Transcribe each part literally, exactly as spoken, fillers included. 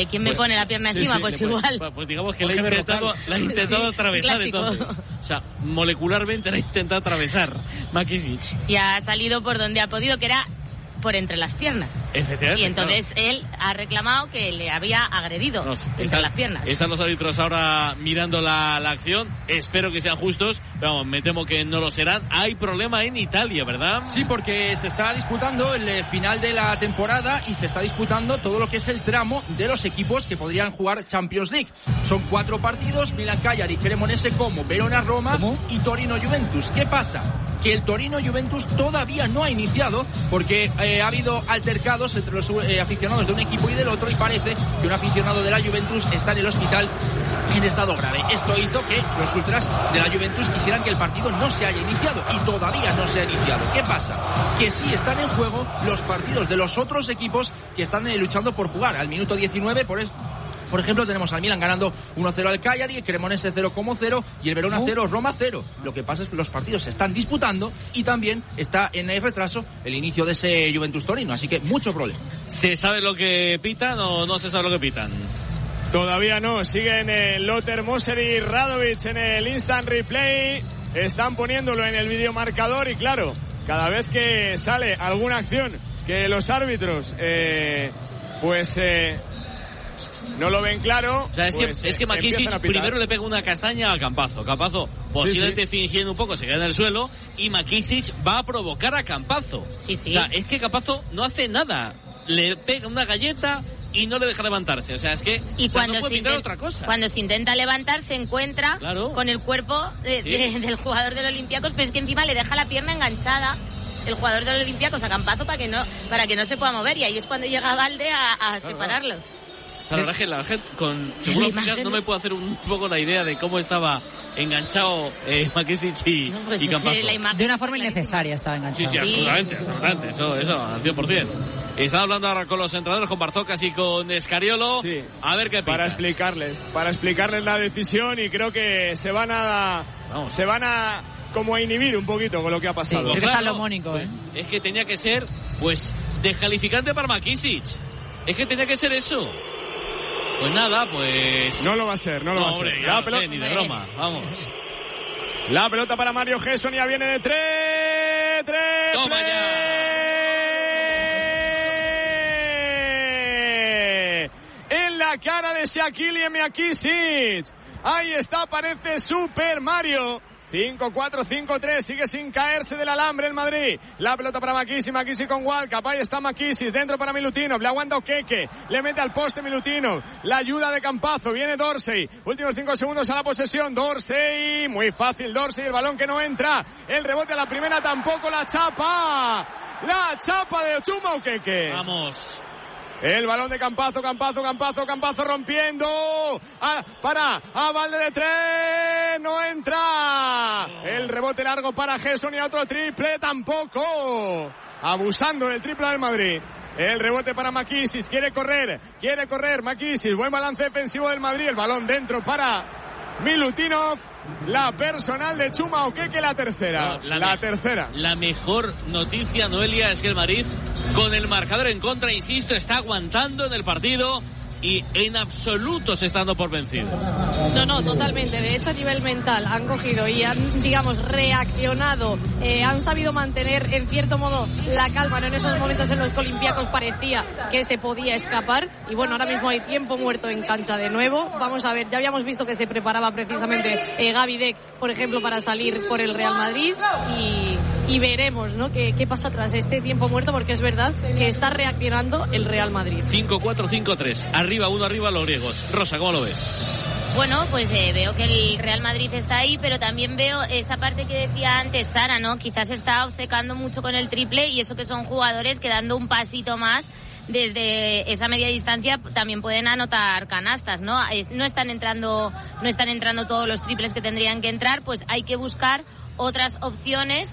¿quién me pues, pone la pierna sí, encima? sí, pues pues, igual. Pues, pues digamos que la ha intentado, la ha intentado sí, atravesar clásico. entonces. O sea, molecularmente la ha intentado atravesar Makisic. Y ha salido por donde ha podido, que era por entre las piernas. Efectivamente. Y entonces claro. él ha reclamado que le había agredido no, entre están, las piernas. Están los árbitros ahora mirando la, la acción. Espero que sean justos. Pero vamos, me temo que no lo serán. Hay problema en Italia, ¿verdad? Sí, porque se está disputando el final de la temporada y se está disputando todo lo que es el tramo de los equipos que podrían jugar Champions League. Son cuatro partidos: Milan Cagliari, Cremonese Como, Verona Roma ¿Cómo? y Torino Juventus. ¿Qué pasa? Que el Torino Juventus todavía no ha iniciado porque eh, ha habido altercados entre los eh, aficionados de un equipo y del otro, y parece que un aficionado de la Juventus está en el hospital en estado grave. Esto hizo que los ultras de la Juventus quisieran que el partido no se haya iniciado, y todavía no se ha iniciado. ¿Qué pasa? Que sí están en juego los partidos de los otros equipos que están eh, luchando por jugar. Al minuto diecinueve, por eso, por ejemplo, tenemos al Milan ganando uno cero al Cagliari, el Cremonese cero cero y el Verona cero, Roma cero. Lo que pasa es que los partidos se están disputando y también está en el retraso el inicio de ese Juventus Torino, así que mucho problema. ¿Se sabe lo que pitan o no se sabe lo que pitan? Todavía no, siguen el Lothar Moser y Radovic en el instant replay, están poniéndolo en el videomarcador y claro, cada vez que sale alguna acción que los árbitros eh, pues eh, no lo ven claro. O sea, es pues, que, es que Makisic primero le pega una castaña a Campazzo. Campazzo posiblemente sí, sí. fingiendo un poco, se queda en el suelo y Makisic va a provocar a Campazzo. Sí, sí. O sea, es que Campazzo no hace nada. Le pega una galleta y no le deja levantarse. O sea, es que y o sea, cuando no puede pintar otra cosa. Cuando se intenta levantar se encuentra claro. con el cuerpo de, sí. de, del jugador del Olympiacos, pero es que encima le deja la pierna enganchada el jugador del Olympiacos a Campazzo para que no para que no se pueda mover, y ahí es cuando llega Valde a, a claro, separarlos. O sea, la verdad es que la gente con seguro que no me puedo hacer un poco la idea de cómo estaba enganchado eh, Makisic y, no, pues y Campazzo. De una forma innecesaria estaba enganchado. Sí, sí, absolutamente, absolutamente. Eso, eso, al cien por ciento. Estaba hablando ahora con los entrenadores, con Barzocas y con Escariolo. Sí. A ver qué pasa. Para explicarles, para explicarles la decisión, y creo que se van a, Vamos. se van a como a inhibir un poquito con lo que ha pasado. Sí, creo que es salomónico, ¿eh? Es que tenía que ser, pues, descalificante para Makisic. Es que tenía que ser eso. Pues nada, pues... No lo va a ser, no lo no, va a ser. Hombre, la no pelota... sé, ni de broma, vamos. La pelota para Mario Gesson, ya viene de tres, tres, Toma play. ya. En la cara de Shaqiri Makisic. Ahí está, parece Super Mario. cinco cuatro, cinco tres, sigue sin caerse del alambre el Madrid. La pelota para Makisic, Makisic con Walcap, ahí está Makisic, dentro para Milutinov, le aguanta Okeke, le mete al poste Milutinov, la ayuda de Campazzo, viene Dorsey, últimos cinco segundos a la posesión, Dorsey, muy fácil Dorsey, el balón que no entra, el rebote a la primera tampoco, la chapa, la chapa de Chuma Okeke. Vamos. El balón de Campazzo, Campazzo, Campazzo, Campazzo rompiendo. A, para, a Valde de tres, no entra. El rebote largo para Gesson y a otro triple tampoco. Abusando del triple del Madrid. El rebote para Makisic, quiere correr, quiere correr Makisic. Buen balance defensivo del Madrid. El balón dentro para Milutinov. La personal de Chuma Okeke, la tercera. No, la, la me- tercera. La mejor noticia, Noelia, es que el Madrid, con el marcador en contra, insisto, está aguantando en el partido y en absoluto se está dando por vencido. No, no, totalmente. De hecho, a nivel mental han cogido y han, digamos, reaccionado. Eh, han sabido mantener, en cierto modo, la calma, ¿no? En esos momentos en los que Olympiacos parecía que se podía escapar. Y bueno, ahora mismo hay tiempo muerto en cancha de nuevo. Vamos a ver, ya habíamos visto que se preparaba precisamente eh, Gavi Deck, por ejemplo, para salir por el Real Madrid. Y, y veremos, ¿no? ¿Qué, qué pasa tras este tiempo muerto? Porque es verdad que está reaccionando el Real Madrid. cinco cuatro, cinco tres. Arriba, uno arriba los griegos. Rosa, ¿cómo lo ves? Bueno, pues eh, veo que el Real Madrid está ahí, pero también veo esa parte que decía antes Sara, ¿no? Quizás está obcecando mucho con el triple, y eso que son jugadores que dando un pasito más desde esa media distancia también pueden anotar canastas, ¿no? No están entrando, no están entrando todos los triples que tendrían que entrar, pues hay que buscar otras opciones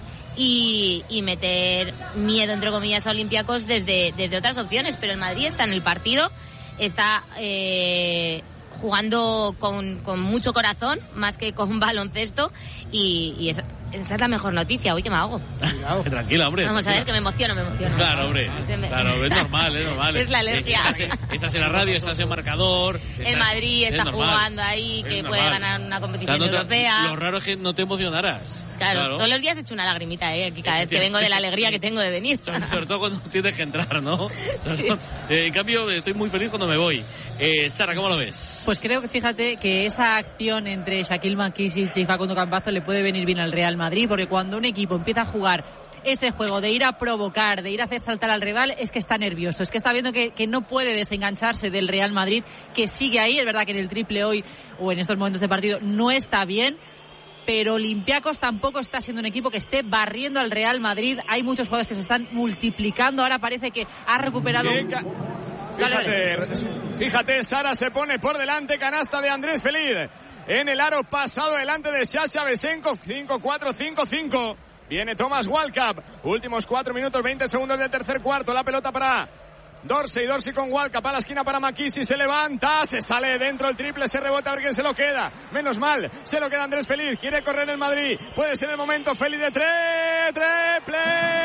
y, y meter miedo, entre comillas, a Olympiacos desde, desde otras opciones, pero el Madrid está en el partido, está eh, jugando con, con mucho corazón, más que con baloncesto, y, y eso, esa es la mejor noticia. Uy, que me hago. Tranquila, hombre. Vamos tranquila. A ver, que me emociono, me emociono. Claro, hombre. Claro, es normal, es normal. Es la alergia. Estás en, estás en la radio, estás en marcador. El estás, Madrid está jugando ahí, que puede ganar una competición o sea, no te, europea. Lo raro es que no te emocionaras. Claro, claro, todos los días he hecho una lagrimita, ¿eh? Aquí cada vez que vengo de la alegría que tengo de venir. Sobre todo cuando tienes que entrar, ¿no? Sí. Eh, en cambio, estoy muy feliz cuando me voy. Eh, Sara, ¿cómo lo ves? Pues creo que fíjate que esa acción entre Shaquille McKissic y Facundo Campazzo le puede venir bien al Real Madrid, porque cuando un equipo empieza a jugar ese juego de ir a provocar, de ir a hacer saltar al rival, es que está nervioso, es que está viendo que, que no puede desengancharse del Real Madrid, que sigue ahí. Es verdad que en el triple hoy o en estos momentos de partido no está bien, pero Olympiacos tampoco está siendo un equipo que esté barriendo al Real Madrid. Hay muchos jugadores que se están multiplicando. Ahora parece que ha recuperado... Ca... Fíjate, fíjate, Sara se pone por delante, canasta de Andrés Feliz. En el aro pasado delante de Sasha Besenkov, cinco cuatro, cinco cinco. Viene Thomas Walkup. Últimos cuatro minutos, veinte segundos del tercer cuarto. La pelota para Dorsey, Dorsey con Walkup, a la esquina para McKissic, se levanta, se sale dentro el triple, se rebota, a ver quién se lo queda. Menos mal, se lo queda Andrés Feliz, quiere correr el Madrid, puede ser el momento, Feliz de tres, triple.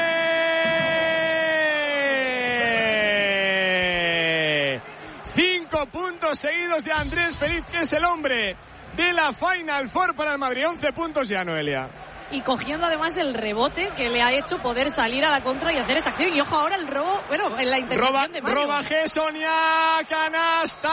Cinco puntos seguidos de Andrés Feliz, que es el hombre de la Final Four para el Madrid. Once puntos ya, Noelia. Y cogiendo además el rebote que le ha hecho poder salir a la contra y hacer esa acción. Y ojo ahora el robo, bueno, en la intervención roba, de Mario. Roba Sonia, canasta.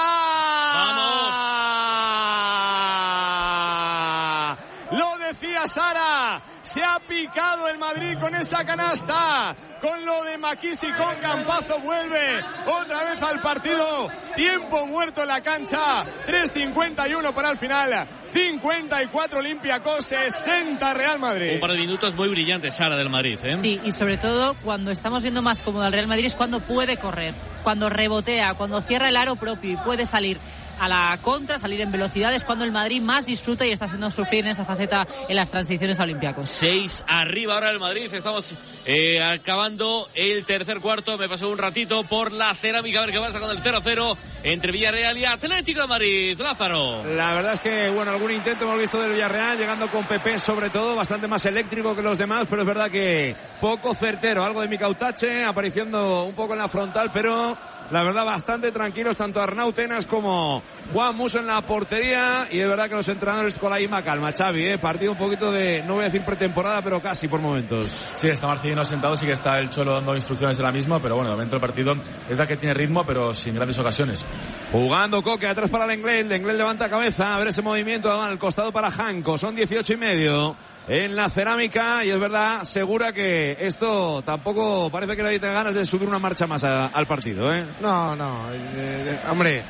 ¡Vamos! Lo decía Sara, se ha picado el Madrid con esa canasta. Con lo de McKissic, con Campazzo, vuelve otra vez al partido. Tiempo muerto en la cancha. tres cincuenta y uno para el final. cincuenta y cuatro Olympiacos, sesenta Real Madrid. Un par de minutos muy brillantes, Sara, del Madrid, ¿eh? Sí, y sobre todo cuando estamos viendo más cómodo al Real Madrid es cuando puede correr, cuando rebotea, cuando cierra el aro propio y puede salir a la contra, salir en velocidad. Es cuando el Madrid más disfruta y está haciendo sufrir en esa faceta en las transiciones a Olympiacos. Seis arriba ahora el Madrid. Estamos eh, acabando el tercer cuarto. Me pasó un ratito por la cerámica a ver qué pasa con el cero cero entre Villarreal y Atlético de Madrid. Lázaro. La verdad es que, bueno, algún intento hemos visto del Villarreal, llegando con Pepe sobre todo, bastante más eléctrico que los demás, pero es verdad que poco certero. Algo de Micautache apareciendo un poco en la frontal, pero la verdad bastante tranquilos tanto Arnau Tenas como Juan Musso en la portería, y es verdad que los entrenadores con la misma calma. Xavi, ¿eh? Partido un poquito de, no voy a decir pretemporada, pero casi por momentos. Sí, está Marcelino sentado, sí que está el Cholo dando instrucciones de la misma, pero bueno, dentro del partido es verdad que tiene ritmo, pero sin grandes ocasiones. Jugando Coque, atrás para Lenglet, Lenglet levanta cabeza, a ver ese movimiento al costado para Janko, son dieciocho y medio en la cerámica, y es verdad, segura que esto tampoco parece que nadie tenga ganas de subir una marcha más a, al partido, ¿eh? No, no, eh, eh, hombre,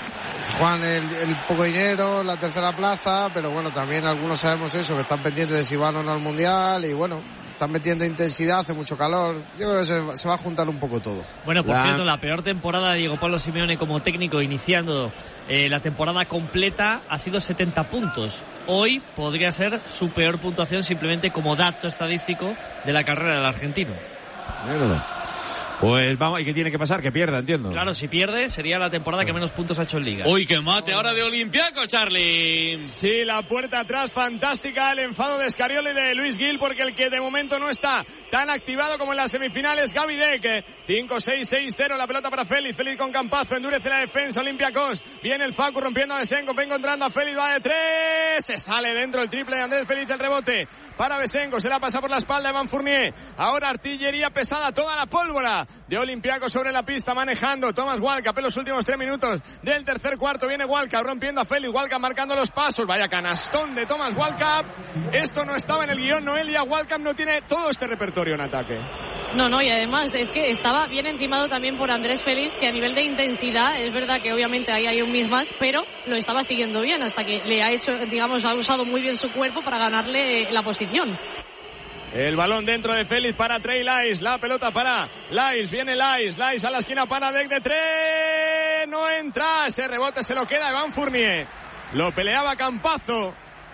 Juan, el, el poco dinero, la tercera plaza, pero bueno, también algunos sabemos eso, que están pendientes de si van o no al Mundial, y bueno, están metiendo intensidad, hace mucho calor. Yo creo que se, se va a juntar un poco todo. Bueno, por la... cierto, la peor temporada de Diego Pablo Simeone como técnico iniciando eh, la temporada completa ha sido setenta puntos. Hoy podría ser su peor puntuación simplemente como dato estadístico de la carrera del argentino. Mierda. Pues vamos, ¿y qué tiene que pasar? Que pierda, entiendo. Claro, si pierde sería la temporada que menos puntos ha hecho en Liga. Uy, qué mate ahora de Olympiacos, Charlie. Sí, la puerta atrás, fantástica, el enfado de Escariolo y de Luis Gil, porque el que de momento no está tan activado como en las semifinales, Gaby Deck. cinco seis seis cero, la pelota para Félix, Félix con Campazzo, endurece la defensa, Olympiacos. Viene el Facu rompiendo a Besenko, va encontrando a Félix, va de tres, se sale dentro el triple de Andrés Félix, el rebote para Besenko, se la pasa por la espalda de Van Fournier. Ahora artillería pesada, toda la pólvora de Olympiacos sobre la pista, manejando Thomas Walkup en los últimos tres minutos del tercer cuarto. Viene Walkup rompiendo a Félix, Walkup marcando los pasos, vaya canastón de Thomas Walkup. Esto no estaba en el guión, Noelia. Walkup no tiene todo este repertorio en ataque. No, no, y además es que estaba bien encimado también por Andrés Feliz, que a nivel de intensidad, es verdad que obviamente ahí hay un mismatch, pero lo estaba siguiendo bien hasta que le ha hecho, digamos, ha usado muy bien su cuerpo para ganarle la posición. El balón dentro de Félix para Trey Lyles, la pelota para Lyles, viene Lyles, Lyles a la esquina para Deck de tres, no entra, ese rebote se lo queda Van Fournier, lo peleaba Campazzo,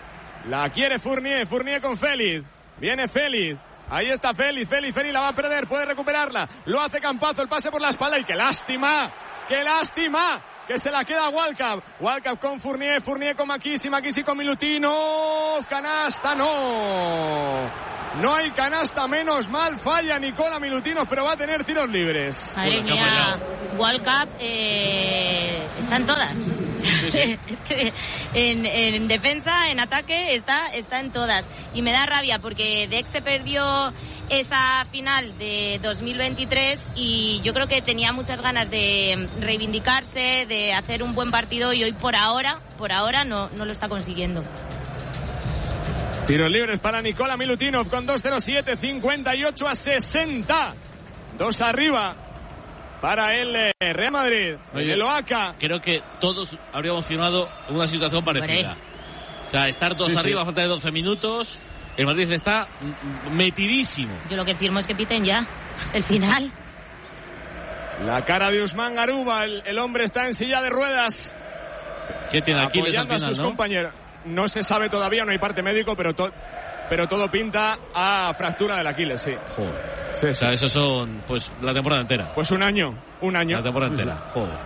la quiere Fournier, Fournier con Félix, viene Félix, ahí está Félix, Félix, Félix la va a perder, puede recuperarla, lo hace Campazzo, el pase por la espalda y qué lástima, qué lástima. que se la queda Walcap. Walcap con Fournier, Fournier con Makisi, Makisi con Milutinov. Canasta, no. No hay canasta, menos mal. Falla Nikola Milutinov, pero va a tener tiros libres. Madre mía, Walcap eh, están todas. Sí, sí. Es que en, en defensa, en ataque, está, está en todas. Y me da rabia porque Dex se perdió esa final de dos mil veintitrés y yo creo que tenía muchas ganas de reivindicarse, de hacer un buen partido y hoy por ahora, por ahora no, no lo está consiguiendo. Tiros libres para Nikola Milutinov con dos cero siete, cincuenta y ocho a sesenta. Dos arriba para el Real Madrid. Oye, el Oaca. Creo que todos habríamos firmado una situación parecida. Hombre. O sea, estar dos sí, arriba a falta de doce minutos. El Madrid está metidísimo. Yo lo que firmo es que piten ya el final. La cara de Usman Garuba. El, el hombre está en silla de ruedas. ¿Qué tiene aquí? Apoyando al final, a sus ¿no? compañeros. No se sabe todavía, no hay parte médico, pero, to- pero todo pinta a fractura del Aquiles, sí. Joder. Sí, sí. O sea, eso son, pues, la temporada entera. Pues un año, un año. La temporada entera, joder.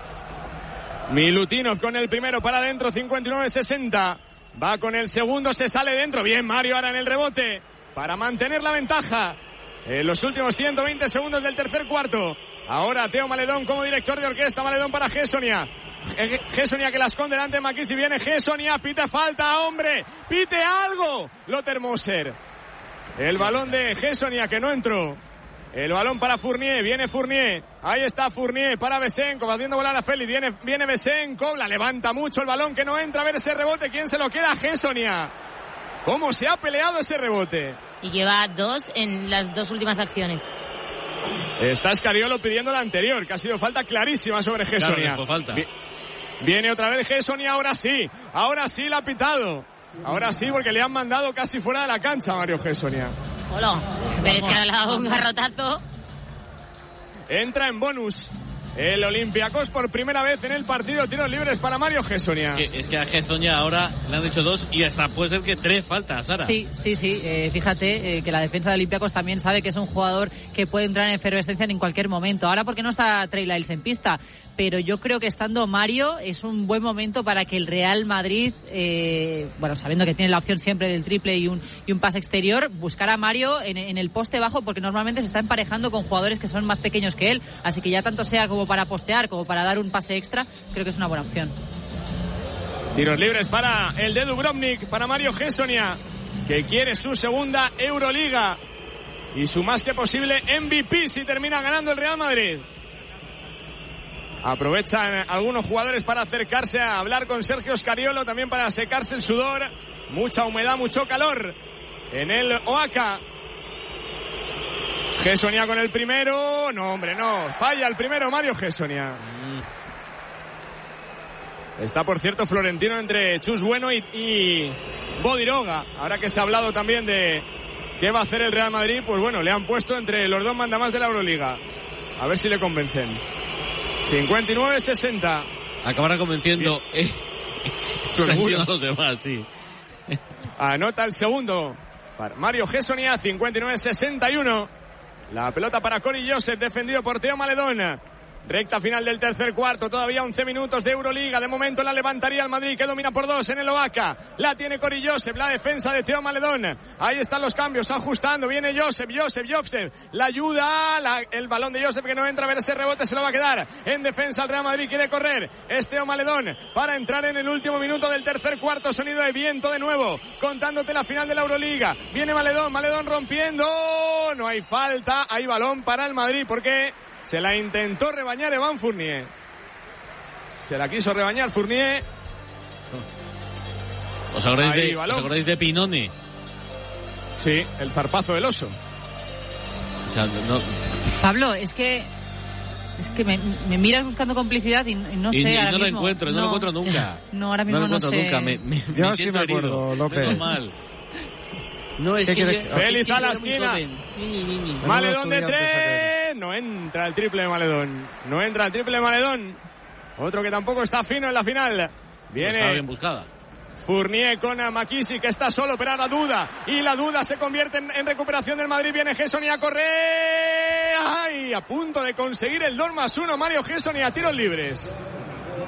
Milutinov con el primero para adentro, cincuenta y nueve sesenta. Va con el segundo, se sale dentro. Bien, Mario ahora en el rebote para mantener la ventaja en los últimos ciento veinte segundos del tercer cuarto. Ahora Teo Maledón como director de orquesta. Maledón para Gessonia. Gessonia que la esconde delante de Makisi. Viene Gessonia, pite falta, hombre. Pite algo. Lothar Moser. El balón de Gessonia que no entró. El balón para Fournier. Viene Fournier. Ahí está Fournier para Besenkov haciendo volar a Félix. Viene, viene Besenkov. La levanta mucho el balón que no entra. A ver ese rebote. ¿Quién se lo queda? Gessonia. ¿Cómo se ha peleado ese rebote? Y lleva dos en las dos últimas acciones. Está Scariolo pidiendo la anterior, que ha sido falta clarísima sobre Gessonia. Claro, falta. Viene otra vez Gessonia, ahora sí. Ahora sí la ha pitado. Ahora sí, porque le han mandado casi fuera de la cancha a Mario Gessonia. Hola, pero es que le ha dado un garrotazo. Entra en bonus el Olympiacos por primera vez en el partido. Tiros libres para Mario Gessonia. Es que, es que a Gessonia ahora le han hecho dos y hasta puede ser que tres faltas, Sara. Sí, sí, sí. Eh, fíjate eh, que la defensa de Olympiacos también sabe que es un jugador que puede entrar en efervescencia en cualquier momento. Ahora porque no está Trey Lyles en pista, pero yo creo que estando Mario es un buen momento para que el Real Madrid, eh, bueno, sabiendo que tiene la opción siempre del triple y un y un pase exterior, buscar a Mario en, en el poste bajo, porque normalmente se está emparejando con jugadores que son más pequeños que él, así que ya tanto sea como para postear como para dar un pase extra, creo que es una buena opción. Tiros libres para el de Dubrovnik, para Mario Gessonia, que quiere su segunda Euroliga y su más que posible M V P si termina ganando el Real Madrid. Aprovechan algunos jugadores para acercarse a hablar con Sergio Scariolo, también para secarse el sudor. Mucha humedad, mucho calor en el Oaca. Gessonia con el primero. No, hombre, no. Falla el primero Mario Gessonia. Está, por cierto, Florentino entre Chus Bueno y, y Bodiroga. Ahora que se ha hablado también de qué va a hacer el Real Madrid, pues bueno, le han puesto entre los dos mandamás de la Euroliga. A ver si le convencen. cincuenta y nueve sesenta. Acabará convenciendo eh, a los demás, sí. Anota el segundo para Mario Gessonia, cincuenta y nueve sesenta y uno. La pelota para Cory Joseph, defendido por Teo Maledón. Recta final del tercer cuarto, todavía once minutos de Euroliga. De momento la levantaría el Madrid, que domina por dos en el Oaca. La tiene Cory Joseph, la defensa de Teo Maledón. Ahí están los cambios, ajustando. Viene Joseph, Joseph, Joseph. La ayuda, la, el balón de Joseph que no entra. A ver ese rebote, se lo va a quedar. En defensa el Real Madrid, quiere correr. Es Teo Maledón para entrar en el último minuto del tercer cuarto. Sonido de viento de nuevo, contándote la final de la Euroliga. Viene Maledón, Maledón rompiendo. No hay falta, hay balón para el Madrid, porque se la intentó rebañar Evan Fournier. Se la quiso rebañar Fournier. ¿Os acordáis, de, ¿os acordáis de Pinone? Sí, el zarpazo del oso. O sea, no... Pablo, es que es que me, me miras buscando complicidad y, y no sé. Y, y ahora no lo mismo. encuentro, no, no lo encuentro nunca. No, ahora mismo no lo no encuentro sé. nunca. Me, me, Yo me sí me acuerdo, herido. López. No, mal. No, es que que... Félix a la esquina. Ni, ni, ni. Maledón de tres. No entra el triple de Maledón. No entra el triple de Maledón. Otro que tampoco está fino en la final. Viene. Está bien buscada. Fournier con Makisi, que está solo, pero la duda. Y la duda se convierte en, en recuperación del Madrid. Viene Gessonia a correr. ¡Ay! A punto de conseguir el dos más uno. Mario Gessonia, tiros libres.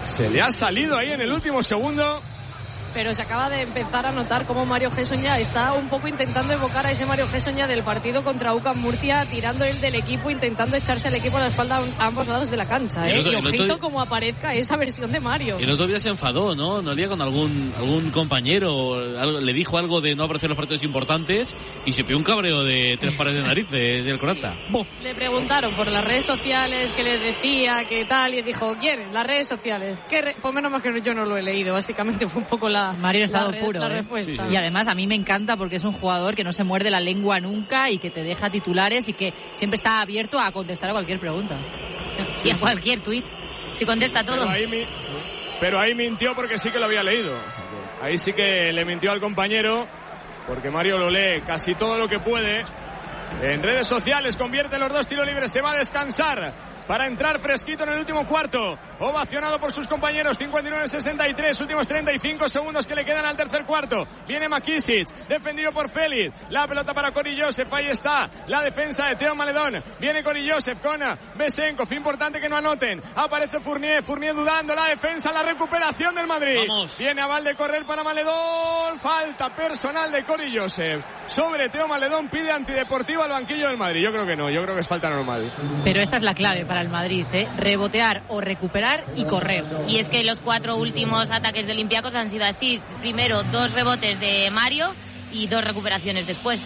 Se le ha salido ahí en el último segundo. Pero se acaba de empezar a notar cómo Mario Gesson ya está un poco intentando evocar a ese Mario Gesson ya del partido contra U C A M Murcia, tirando él del equipo, intentando echarse al equipo a la espalda a ambos lados de la cancha, ¿eh? Otro, y ojito otro... como aparezca esa versión de Mario. El otro día se enfadó, ¿no? No lía con algún algún compañero, algo, le dijo algo de no aparecer los partidos importantes y se pegó un cabreo de tres pares de narices del Corata. Le preguntaron por las redes sociales, qué les decía, qué tal, y dijo, ¿quieren? Las redes sociales. ¿Qué re-? Pues menos mal que yo no lo he leído, básicamente fue un poco la... Mario estado la, puro, la ¿eh? respuesta. Sí, sí. Y además a mí me encanta porque es un jugador que no se muerde la lengua nunca y que te deja titulares y que siempre está abierto a contestar a cualquier pregunta. Y a cualquier tuit. Si contesta todo. Pero ahí, mi... Pero ahí mintió porque sí que lo había leído. Ahí sí que le mintió al compañero porque Mario lo lee casi todo lo que puede. En redes sociales convierte los dos tiros libres, se va a descansar para entrar fresquito en el último cuarto, ovacionado por sus compañeros. Cincuenta y nueve sesenta y tres, últimos treinta y cinco segundos que le quedan al tercer cuarto. Viene McKissic, defendido por Félix, la pelota para Cory Joseph, ahí está la defensa de Theo Maledón. Viene Cory Joseph con Besenkov, importante que no anoten, aparece Fournier, Fournier dudando, la defensa, la recuperación del Madrid. Vamos. Viene a Valde correr para Maledón, falta personal de Cory Joseph sobre Theo Maledón, pide antideportivo al banquillo del Madrid. Yo creo que no, yo creo que es falta normal. Pero esta es la clave para el Madrid, ¿eh? Rebotear o recuperar y correr. Y es que los cuatro últimos ataques de Olympiacos han sido así. Primero dos rebotes de Mario y dos recuperaciones después.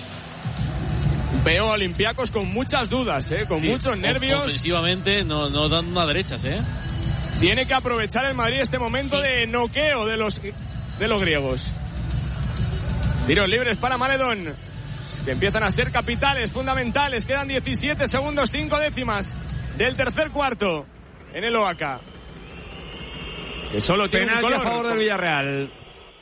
Veo a Olympiacos con muchas dudas, ¿eh? Con sí, muchos nervios. Ofensivamente no, no dan una derechas, ¿eh? Tiene que aprovechar el Madrid este momento sí. de noqueo de los, de los griegos. Tiros libres para Maledón, que empiezan a ser capitales, fundamentales. Quedan diecisiete segundos, cinco décimas del tercer cuarto en el O A C A. Que solo tiene penalti un color. A favor del Villarreal.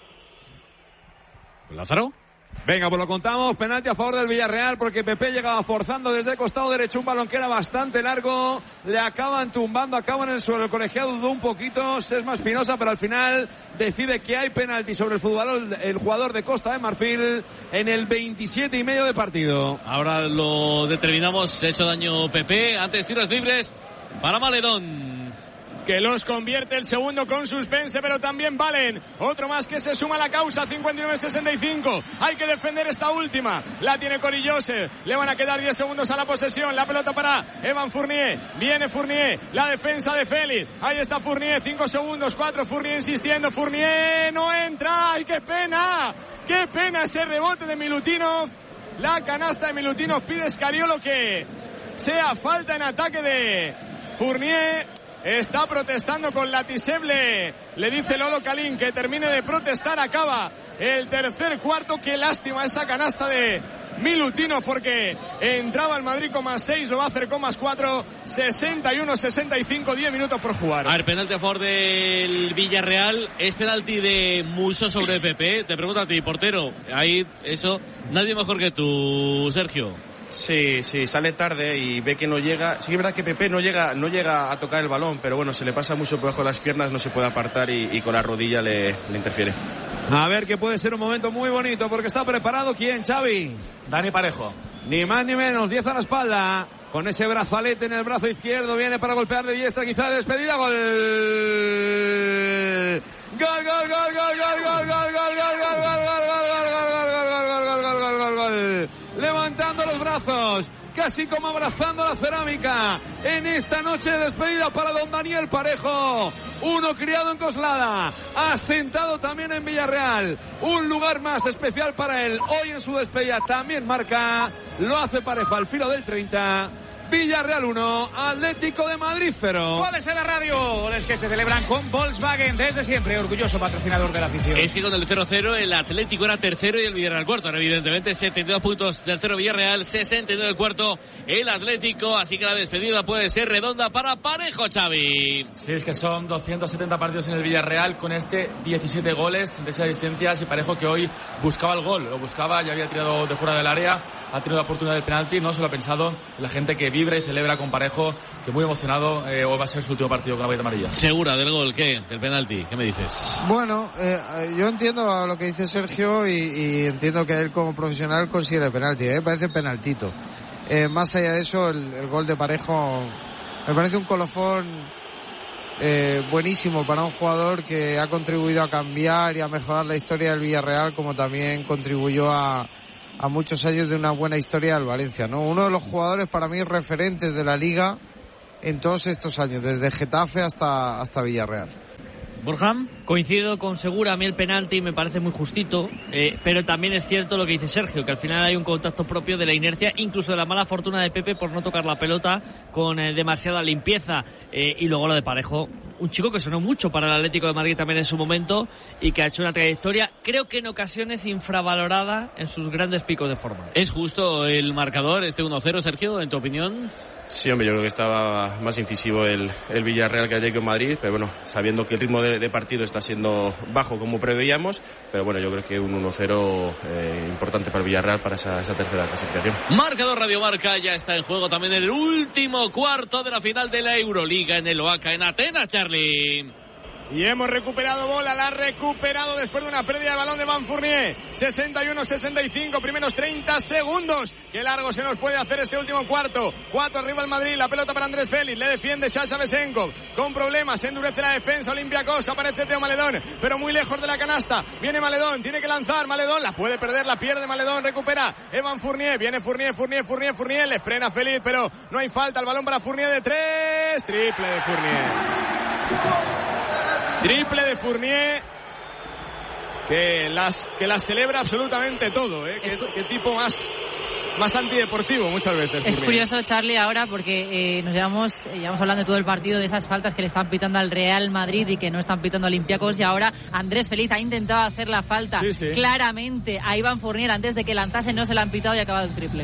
¿Lázaro? Venga, pues lo contamos. Penalti a favor del Villarreal porque Pepe llegaba forzando desde el costado derecho un balón que era bastante largo. Le acaban tumbando, acaban en el suelo. El colegiado dudó un poquito, Sesma Espinosa, pero al final decide que hay penalti sobre el futbolero, el jugador de Costa de Marfil, en el veintisiete y medio de partido. Ahora lo determinamos. Se ha hecho daño Pepe. Antes tiros libres para Maledón, que los convierte el segundo con suspense, pero también valen. Otro más que se suma a la causa. Cincuenta y nueve sesenta y cinco. Hay que defender esta última. La tiene Cory Joseph. Le van a quedar diez segundos a la posesión. La pelota para Evan Fournier. Viene Fournier. La defensa de Félix. Ahí está Fournier. cinco segundos. cuatro. Fournier insistiendo. Fournier no entra. ¡Ay, qué pena! ¡Qué pena ese rebote de Milutinov! La canasta de Milutinov. Pide Scariolo que sea falta en ataque de Fournier. Está protestando con Latiseble. Le dice Lolo Kalin que termine de protestar. Acaba el tercer cuarto. Qué lástima esa canasta de Milutinov porque entraba el Madrid con más seis. Lo va a hacer con más cuatro. sesenta y uno sesenta y cinco. diez minutos por jugar. A ver, penalti a favor del Villarreal. Es penalti de Muso sobre Pepe. Te pregunto a ti, portero. Ahí, eso. Nadie mejor que tú, Sergio. Sí, sí, sale tarde y ve que no llega. Sí, es verdad que Pepe no llega, no llega a tocar el balón, pero bueno, se le pasa mucho por debajo de las piernas, no se puede apartar y, y con la rodilla le, le interfiere. A ver, que puede ser un momento muy bonito porque está preparado. ¿Quién, Xavi? Dani Parejo. Ni más ni menos, diez a la espalda. Con ese brazalete en el brazo izquierdo viene para golpear de diestra, quizá de despedida. Gol. Gol, gol, gol, gol, gol, gol, gol, gol, gol, gol, gol, gol, gol, gol, levantando los brazos, casi como abrazando la cerámica en esta noche de despedida para don Daniel Parejo, uno criado en Coslada, asentado también en Villarreal, un lugar más especial para él. Hoy en su despedida también marca, lo hace Parejo al filo del treinta. Villarreal uno, Atlético de Madrid cero. Goles en la radio, goles que se celebran con Volkswagen desde siempre, orgulloso patrocinador de la afición. Es que con el cero cero el Atlético era tercero y el Villarreal cuarto. Ahora evidentemente setenta y dos puntos tercero Villarreal, sesenta y nueve cuarto el Atlético, así que la despedida puede ser redonda para Parejo, Xavi. Sí, es que son doscientos setenta partidos en el Villarreal con este diecisiete goles, treinta y seis asistencias y Parejo que hoy buscaba el gol, lo buscaba, ya había tirado de fuera del área, ha tenido la oportunidad del penalti, no se lo ha pensado, la gente que vibra y celebra con Parejo, que muy emocionado, eh, hoy va a ser su último partido con la Baita Amarilla. ¿Segura del gol? ¿Qué? ¿Del penalti? ¿Qué me dices? Bueno, eh, yo entiendo lo que dice Sergio y, y entiendo que él como profesional consigue el penalti, ¿eh? Parece penaltito. Eh, más allá de eso, el, el gol de Parejo me parece un colofón eh, buenísimo para un jugador que ha contribuido a cambiar y a mejorar la historia del Villarreal, como también contribuyó a, a muchos años de una buena historia del Valencia, ¿no? Uno de los jugadores para mí referentes de la Liga en todos estos años, desde Getafe hasta, hasta Villarreal. Borja, coincido con Segura, a mí el penalti me parece muy justito, eh, pero también es cierto lo que dice Sergio, que al final hay un contacto propio de la inercia, incluso de la mala fortuna de Pepe por no tocar la pelota con eh, demasiada limpieza, eh, y luego lo de Parejo, un chico que sonó mucho para el Atlético de Madrid también en su momento y que ha hecho una trayectoria, creo que en ocasiones infravalorada en sus grandes picos de forma. ¿Es justo el marcador, este uno cero, Sergio, en tu opinión? Sí, hombre, yo creo que estaba más incisivo el, el Villarreal que el Atlético de Madrid, pero bueno, sabiendo que el ritmo de, de partido está siendo bajo como preveíamos, pero bueno, yo creo que un uno cero eh, importante para el Villarreal para esa, esa tercera clasificación. Marcador Radio Marca, ya está en juego también el último cuarto de la final de la Euroliga en el Oaca, en Atenas, Charlie. Y hemos recuperado bola, la ha recuperado después de una pérdida de balón de Van Fournier. sesenta y uno sesenta y cinco, primeros treinta segundos. Qué largo se nos puede hacer este último cuarto. Cuatro arriba el Madrid, la pelota para Andrés Félix. Le defiende Sasha Besenkov. Con problemas, endurece la defensa Olympiacos. Aparece Teo Maledón, pero muy lejos de la canasta. Viene Maledón, tiene que lanzar Maledón. La puede perder, la pierde Maledón. Recupera Evan Fournier. Viene Fournier, Fournier, Fournier, Fournier. Le frena Félix, pero no hay falta. El balón para Fournier de tres. Triple de Fournier. Triple de Fournier, que las que las celebra absolutamente todo, ¿eh? Qué, qué tipo más más antideportivo muchas veces. Es Fournier. curioso, Charlie, ahora porque eh, nos llevamos eh, llevamos hablando de todo el partido, de esas faltas que le están pitando al Real Madrid y que no están pitando a Olympiacos, y ahora Andrés Félix ha intentado hacer la falta sí, sí. claramente a Iván Fournier antes de que lanzase, no se la han pitado y ha acabado el triple.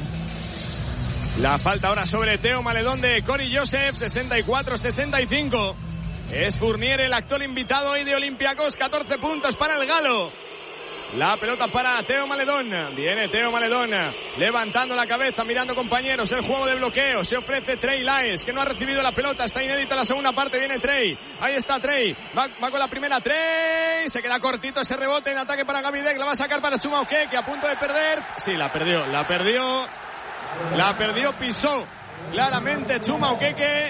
La falta ahora sobre Teo Maledón de Cory Joseph, sesenta y cuatro sesenta y cinco. Es Fournier el actual invitado hoy de Olympiacos, catorce puntos para el galo. La pelota para Teo Maledón. Viene Teo Maledón levantando la cabeza, mirando compañeros. El juego de bloqueo. Se ofrece Trey Lyles, que no ha recibido la pelota. Está inédita la segunda parte. Viene Trey. Ahí está Trey. Va, va con la primera Trey. Se queda cortito ese rebote en ataque para Gavidec. La va a sacar para Chuma Okeke, a punto de perder. Sí, la perdió. La perdió. La perdió, pisó claramente Chuma Okeke.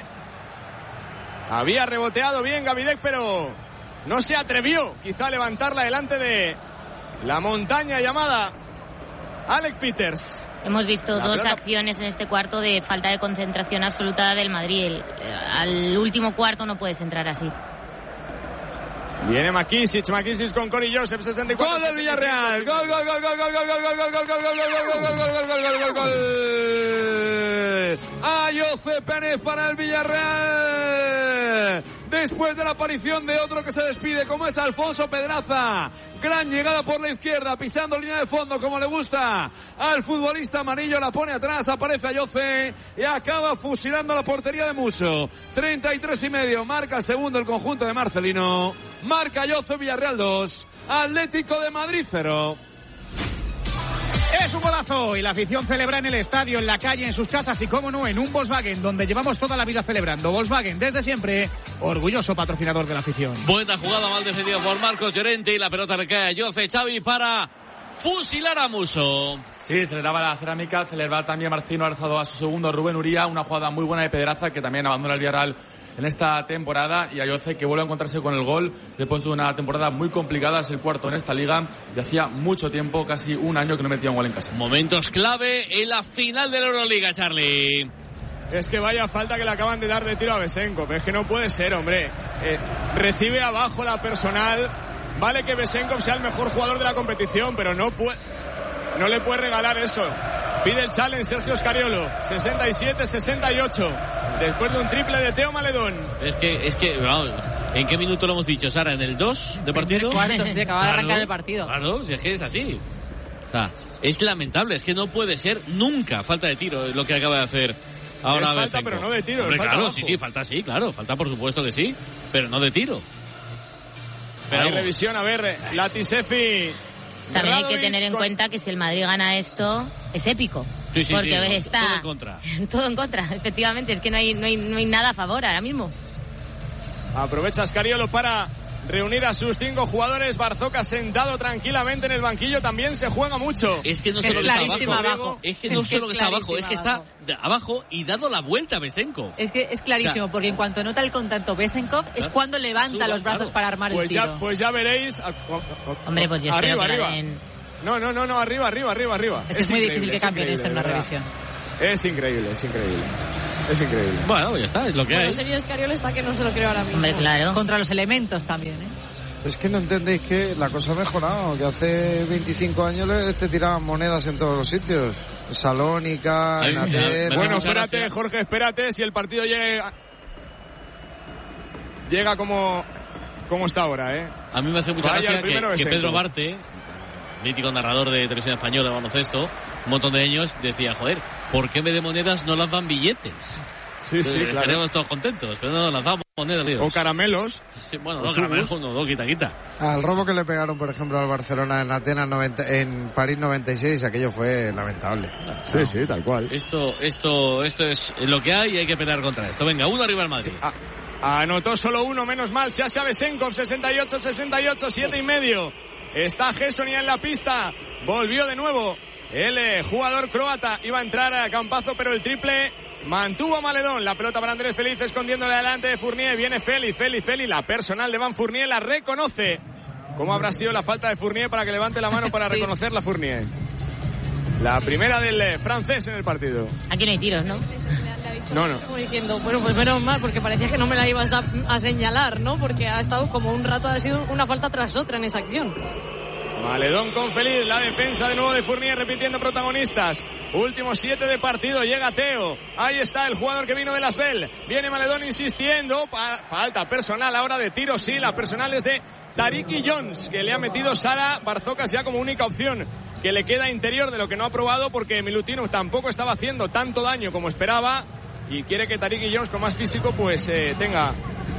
Había reboteado bien Gavidec, pero no se atrevió quizá a levantarla delante de la montaña llamada Alec Peters. Hemos visto la dos pelota... acciones en este cuarto de falta de concentración absoluta del Madrid. El, al último cuarto no puedes entrar así. Viene McKissic, McKissic con Cory Joseph, sesenta y cuatro. Gol del Villarreal. Gol, gol, gol, gol, gol, gol, gol, gol, gol, gol, gol, gol, gol, gol, gol, gol, gol, gol, gol. Ayoce Pérez para el Villarreal. Después de la aparición de otro que se despide, como es Alfonso Pedraza. Gran llegada por la izquierda, pisando línea de fondo como le gusta al futbolista amarillo. La pone atrás, aparece Ayoce y acaba fusilando la portería de Muso. treinta y tres y medio, marca el segundo el conjunto de Marcelino. Marca Ayoce, Villarreal dos, Atlético de Madrid cero. Es un golazo y la afición celebra en el estadio, en la calle, en sus casas y, cómo no, en un Volkswagen, donde llevamos toda la vida celebrando. Volkswagen, desde siempre, orgulloso patrocinador de la afición. Buena jugada, mal defendido por Marcos Llorente, y la pelota recae a Jose Xavi para fusilar a Muso. Sí, celebraba la cerámica, celebraba también Marcino, ha alzado a su segundo Rubén Uría, una jugada muy buena de Pedraza, que también abandona el Villarreal en esta temporada, y Ayoce, que vuelve a encontrarse con el gol después de una temporada muy complicada. Es el cuarto en esta liga y hacía mucho tiempo, casi un año, que no metía un gol en casa. Momentos clave en la final de la Euroliga, Charlie. Es que vaya falta que le acaban de dar de tiro a Besenkov, pero es que no puede ser, hombre. Eh, recibe abajo la personal. Vale que Besenkov sea el mejor jugador de la competición, pero no puede, no le puede regalar eso. Pide el challenge Sergio Scariolo, sesenta y siete sesenta y ocho, después de un triple de Teo Maledón. Es que, es que, vamos, ¿en qué minuto lo hemos dicho, Sara? ¿En el dos de partido? Cuarto, se acaba de arrancar claro, el partido. Claro, si es que es así. O sea, es lamentable, es que no puede ser nunca falta de tiro lo que acaba de hacer ahora. Es falta, pero no de tiro. Hombre, falta claro, abajo. sí, sí, falta sí, claro, falta por supuesto que sí, pero no de tiro. Pero hay revisión, a ver, Latisefi. También hay que tener en con... cuenta que si el Madrid gana esto, es épico. Sí, sí, porque sí, está todo en contra. Todo en contra, efectivamente. Es que no hay, no hay, no hay nada a favor ahora mismo. Aprovecha Scariolo para reunir a sus cinco jugadores. Barzoca sentado tranquilamente en el banquillo, también se juega mucho. Es que no solo es que está abajo, abajo. es que no es solo que que es está abajo, es que está abajo y dado la vuelta a Besenkov. Es que es clarísimo, o sea, porque en cuanto nota el contacto Besenkov es cuando levanta suba, los brazos claro. para armar pues el tiro. Ya, pues ya veréis. Hombre, pues yo arriba, espero arriba. En... No, no, no, no, arriba, arriba, arriba, arriba. Es que es, es muy difícil que cambien esto en una revisión. Es increíble, es increíble. Es increíble. Bueno, ya está, es lo que bueno, hay. Sergio Escariol está que no se lo creo ahora mismo. Hombre, claro. Contra los elementos también, ¿eh? Es que no entendéis que la cosa ha mejorado, que hace veinticinco años te tiraban monedas en todos los sitios. Salónica, en Atenas. Bueno, espérate, gracias. Jorge, espérate, si el partido llega llega como, como está ahora, ¿eh? A mí me hace mucha Vaya gracia que, que Pedro Barte, mítico narrador de televisión española de baloncesto, un montón de años, decía, joder, ¿por qué en vez de monedas no las dan billetes? Sí, sí, eh, claro. Estaremos todos contentos, pero no las damos monedas, tío. O caramelos. Sí, bueno, no, caramelos, no, no, quita, quita. Al robo que le pegaron, por ejemplo, al Barcelona en Atenas noventa, en París noventa y seis, aquello fue lamentable. Sí, no. sí, tal cual. Esto, esto, esto es lo que hay y hay que pelear contra esto. Venga, uno arriba al Madrid. Sí, ah, anotó solo uno, menos mal. Sasha Besenkov, sesenta y ocho sesenta y ocho, siete y medio. Está Gessonia en la pista. Volvió de nuevo el eh, jugador croata. Iba a entrar a Campazo, pero el triple mantuvo a Maledón. La pelota para Andrés Feliz, escondiéndole delante de Fournier. Viene Félix, Félix, Félix. La personal de Van Fournier la reconoce. ¿Cómo habrá sido la falta de Fournier para que levante la mano para sí. reconocerla Fournier? La primera del eh, francés en el partido. Aquí no hay tiros, ¿no? No, no. Como diciendo, bueno, pues menos mal, porque parecía que no me la ibas a, a señalar, ¿no? Porque ha estado como un rato, ha sido una falta tras otra en esa acción. Maledón con Feliz, la defensa de nuevo de Fournier repitiendo protagonistas. Últimos siete de partido, llega Teo. Ahí está el jugador que vino de Las Bell. Viene Maledón insistiendo. Pa- falta personal ahora de tiro, sí, la personal es de Tariki Jones, que le ha metido Sara Barzocas ya como única opción que le queda interior de lo que no ha probado, porque Milutinov tampoco estaba haciendo tanto daño como esperaba y quiere que Tariki Jones con más físico pues eh, tenga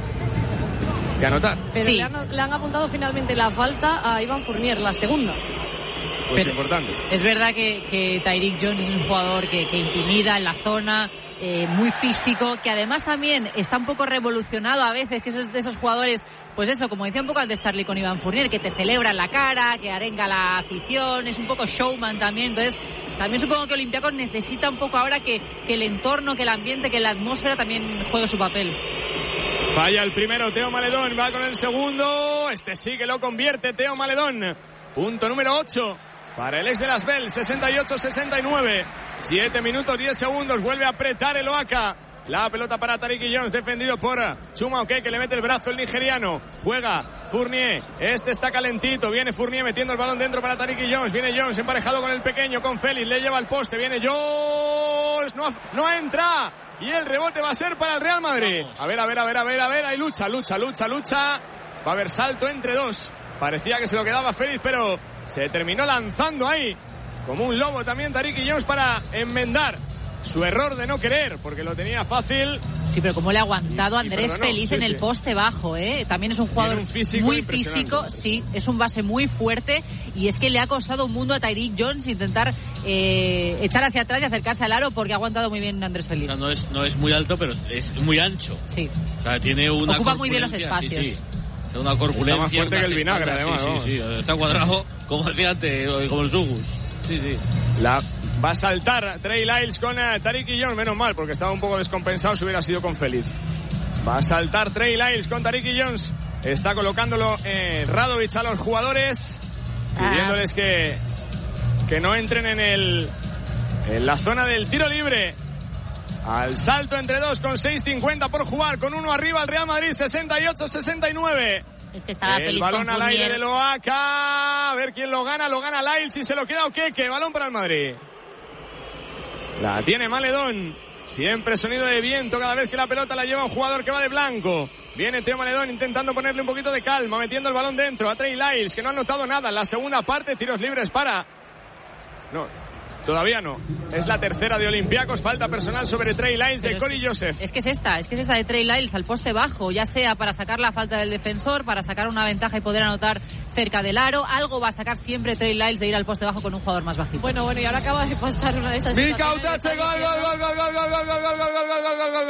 que anotar. Pero sí. le, han, le han apuntado finalmente la falta a Ivan Fournier, la segunda. Pues Pero importante. Es verdad que, que Tyreek Jones es un jugador que, que intimida en la zona, eh, muy físico, que además también está un poco revolucionado a veces, que es de esos jugadores, pues eso, como decía un poco antes Charlie con Iván Fournier, que te celebra en la cara, que arenga la afición, es un poco showman también. Entonces también supongo que Olympiacos necesita un poco ahora que, que el entorno, que el ambiente, que la atmósfera también juegue su papel. Falla el primero, Teo Maledón, va con el segundo, este sí que lo convierte, Teo Maledón. Punto número ocho para el ex de Las Bell, sesenta y ocho sesenta y nueve. siete minutos diez segundos, vuelve a apretar el Oaxaca. La pelota para Tariki Jones, defendido por Chuma Oke, que le mete el brazo el nigeriano. Juega Fournier, este está calentito, viene Fournier metiendo el balón dentro para Tariki Jones. Viene Jones emparejado con el pequeño, con Félix, le lleva al poste, viene Jones, no, no entra. Y el rebote va a ser para el Real Madrid. A ver, a ver, a ver, a ver, a ver, hay lucha, lucha, lucha, lucha. Va a haber salto entre dos. Parecía que se lo quedaba Félix, pero se terminó lanzando ahí como un lobo también Tariki Jones para enmendar su error de no querer, porque lo tenía fácil. Sí, pero como le ha aguantado y, Andrés y Feliz sí, en sí. el poste bajo, ¿eh? También es un jugador un físico muy físico, sí, es un base muy fuerte, y es que le ha costado un mundo a Tyreek Jones intentar eh, echar hacia atrás y acercarse al aro, porque ha aguantado muy bien Andrés Feliz. O sea, no es, no es muy alto, pero es muy ancho. Sí. O sea, tiene una ocupa muy bien los espacios. Sí, sí. Una corpulencia. Está más fuerte que el vinagre, además. Sí, sí, sí, está cuadrado, como decía antes, como el Sugus. Sí, sí. La... Va a saltar Trey Lyles con uh, Tariki Jones, menos mal, porque estaba un poco descompensado si hubiera sido con Feliz. Va a saltar Trey Lyles con Tariki Jones. Está colocándolo eh, Radovic a los jugadores, ah. pidiéndoles que, que no entren en, el, en la zona del tiro libre. Al salto entre dos con seis cincuenta por jugar, con uno arriba el Real Madrid, sesenta y ocho sesenta y nueve. Es que estaba el balón al aire de Loaca. A ver quién lo gana. Lo gana Lyles y se lo queda Okeke. Balón para el Madrid. La tiene Maledón. Siempre sonido de viento cada vez que la pelota la lleva un jugador que va de blanco. Viene Teo Maledón intentando ponerle un poquito de calma, metiendo el balón dentro a Trey Lyles, que no ha notado nada en la segunda parte. Tiros libres para... No, Todavía no. Es la tercera de Olympiacos. Falta personal sobre Trey Lyles de Corey Joseph. Es que es esta, es que es esta de Trey Lyles al poste bajo, ya sea para sacar la falta del defensor, para sacar una ventaja y poder anotar cerca del aro. Algo va a sacar siempre Trey Lyles de ir al poste bajo con un jugador más bajito. Bueno, bueno, y ahora acaba de pasar una de esas Mika Utache, gol, gol, gol, gol, gol, gol, gol, gol, gol, gol, gol,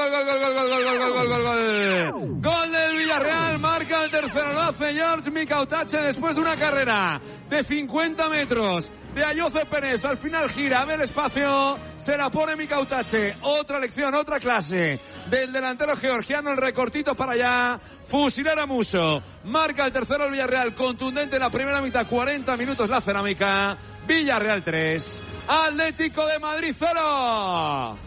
gol, gol, gol, gol del Villarreal, marca el tercero, lo hace George Mika Utache después de una carrera de cincuenta metros de Ayoce Pérez. Al final gira, ve el espacio, se la pone Mika Utache. Otra lección, otra clase del delantero georgiano, el recortito para allá. Fusilera Muso, marca el tercero el Villarreal, contundente en la primera mitad, cuarenta minutos la cerámica. Villarreal tres, Atlético de Madrid cero.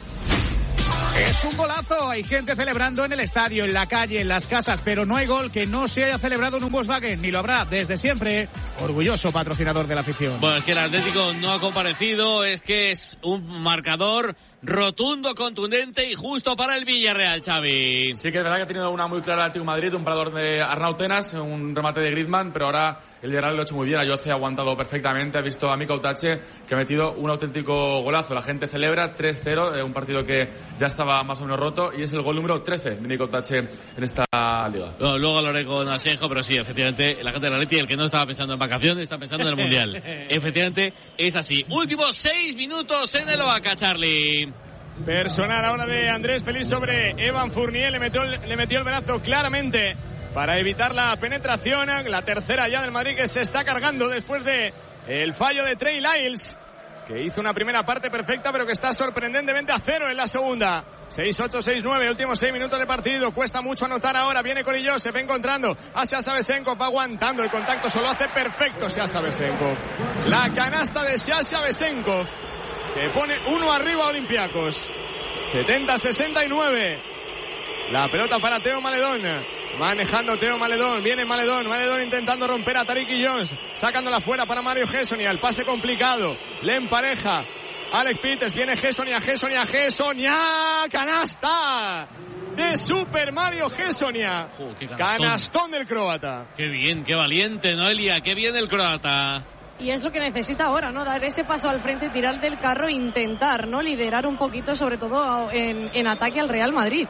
Es un golazo, hay gente celebrando en el estadio, en la calle, en las casas, pero no hay gol que no se haya celebrado en un Volkswagen, ni lo habrá desde siempre. Orgulloso patrocinador de la afición. Bueno, es que el Atlético no ha comparecido, es que es un marcador rotundo, contundente y justo para el Villarreal, Xavi. Sí que es verdad que ha tenido una muy clara el Atlético de Madrid, un parador de Arnau Tenas, un remate de Griezmann, pero ahora el Villarreal lo ha hecho muy bien. Ayoce ha aguantado perfectamente, ha visto a Mika Utache que ha metido un auténtico golazo. La gente celebra tres cero, eh, un partido que ya estaba más o menos roto, y es el gol número trece de Mika Utache en esta liga. No, luego hablaré con Asenjo, pero sí, efectivamente, la gente de la Atleti, el que no estaba pensando en vacaciones, está pensando en el Mundial. Efectivamente, es así. Últimos seis minutos en el Oaca, Charlie. Personal ahora de Andrés Feliz sobre Evan Fournier, le metió, le metió el brazo claramente para evitar la penetración. La tercera ya del Madrid que se está cargando después de el fallo de Trey Lyles, que hizo una primera parte perfecta pero que está sorprendentemente a cero en la segunda. seis ocho, seis nueve, últimos seis minutos de partido, cuesta mucho anotar ahora, viene Corey Joseph encontrando a Sasha Besenkov, va aguantando el contacto, solo hace perfecto Sasha Besenkov. La canasta de Sasha Besenkov que pone uno arriba a Olympiacos. setenta a sesenta y nueve. La pelota para Teo Maledón. Manejando Teo Maledón. Viene Maledón. Maledón intentando romper a Tariq Jones. Sacándola fuera para Mario Gessonia. El pase complicado. Le empareja Alex Peters. Viene Gessonia. Gessonia. Gessonia. Canasta de Super Mario Gessonia. Oh, canastón. Canastón del croata. Qué bien, qué valiente, Noelia. Qué bien el croata. Y es lo que necesita ahora, ¿no? Dar ese paso al frente, tirar del carro e intentar, ¿no? Liderar un poquito, sobre todo en, en ataque al Real Madrid.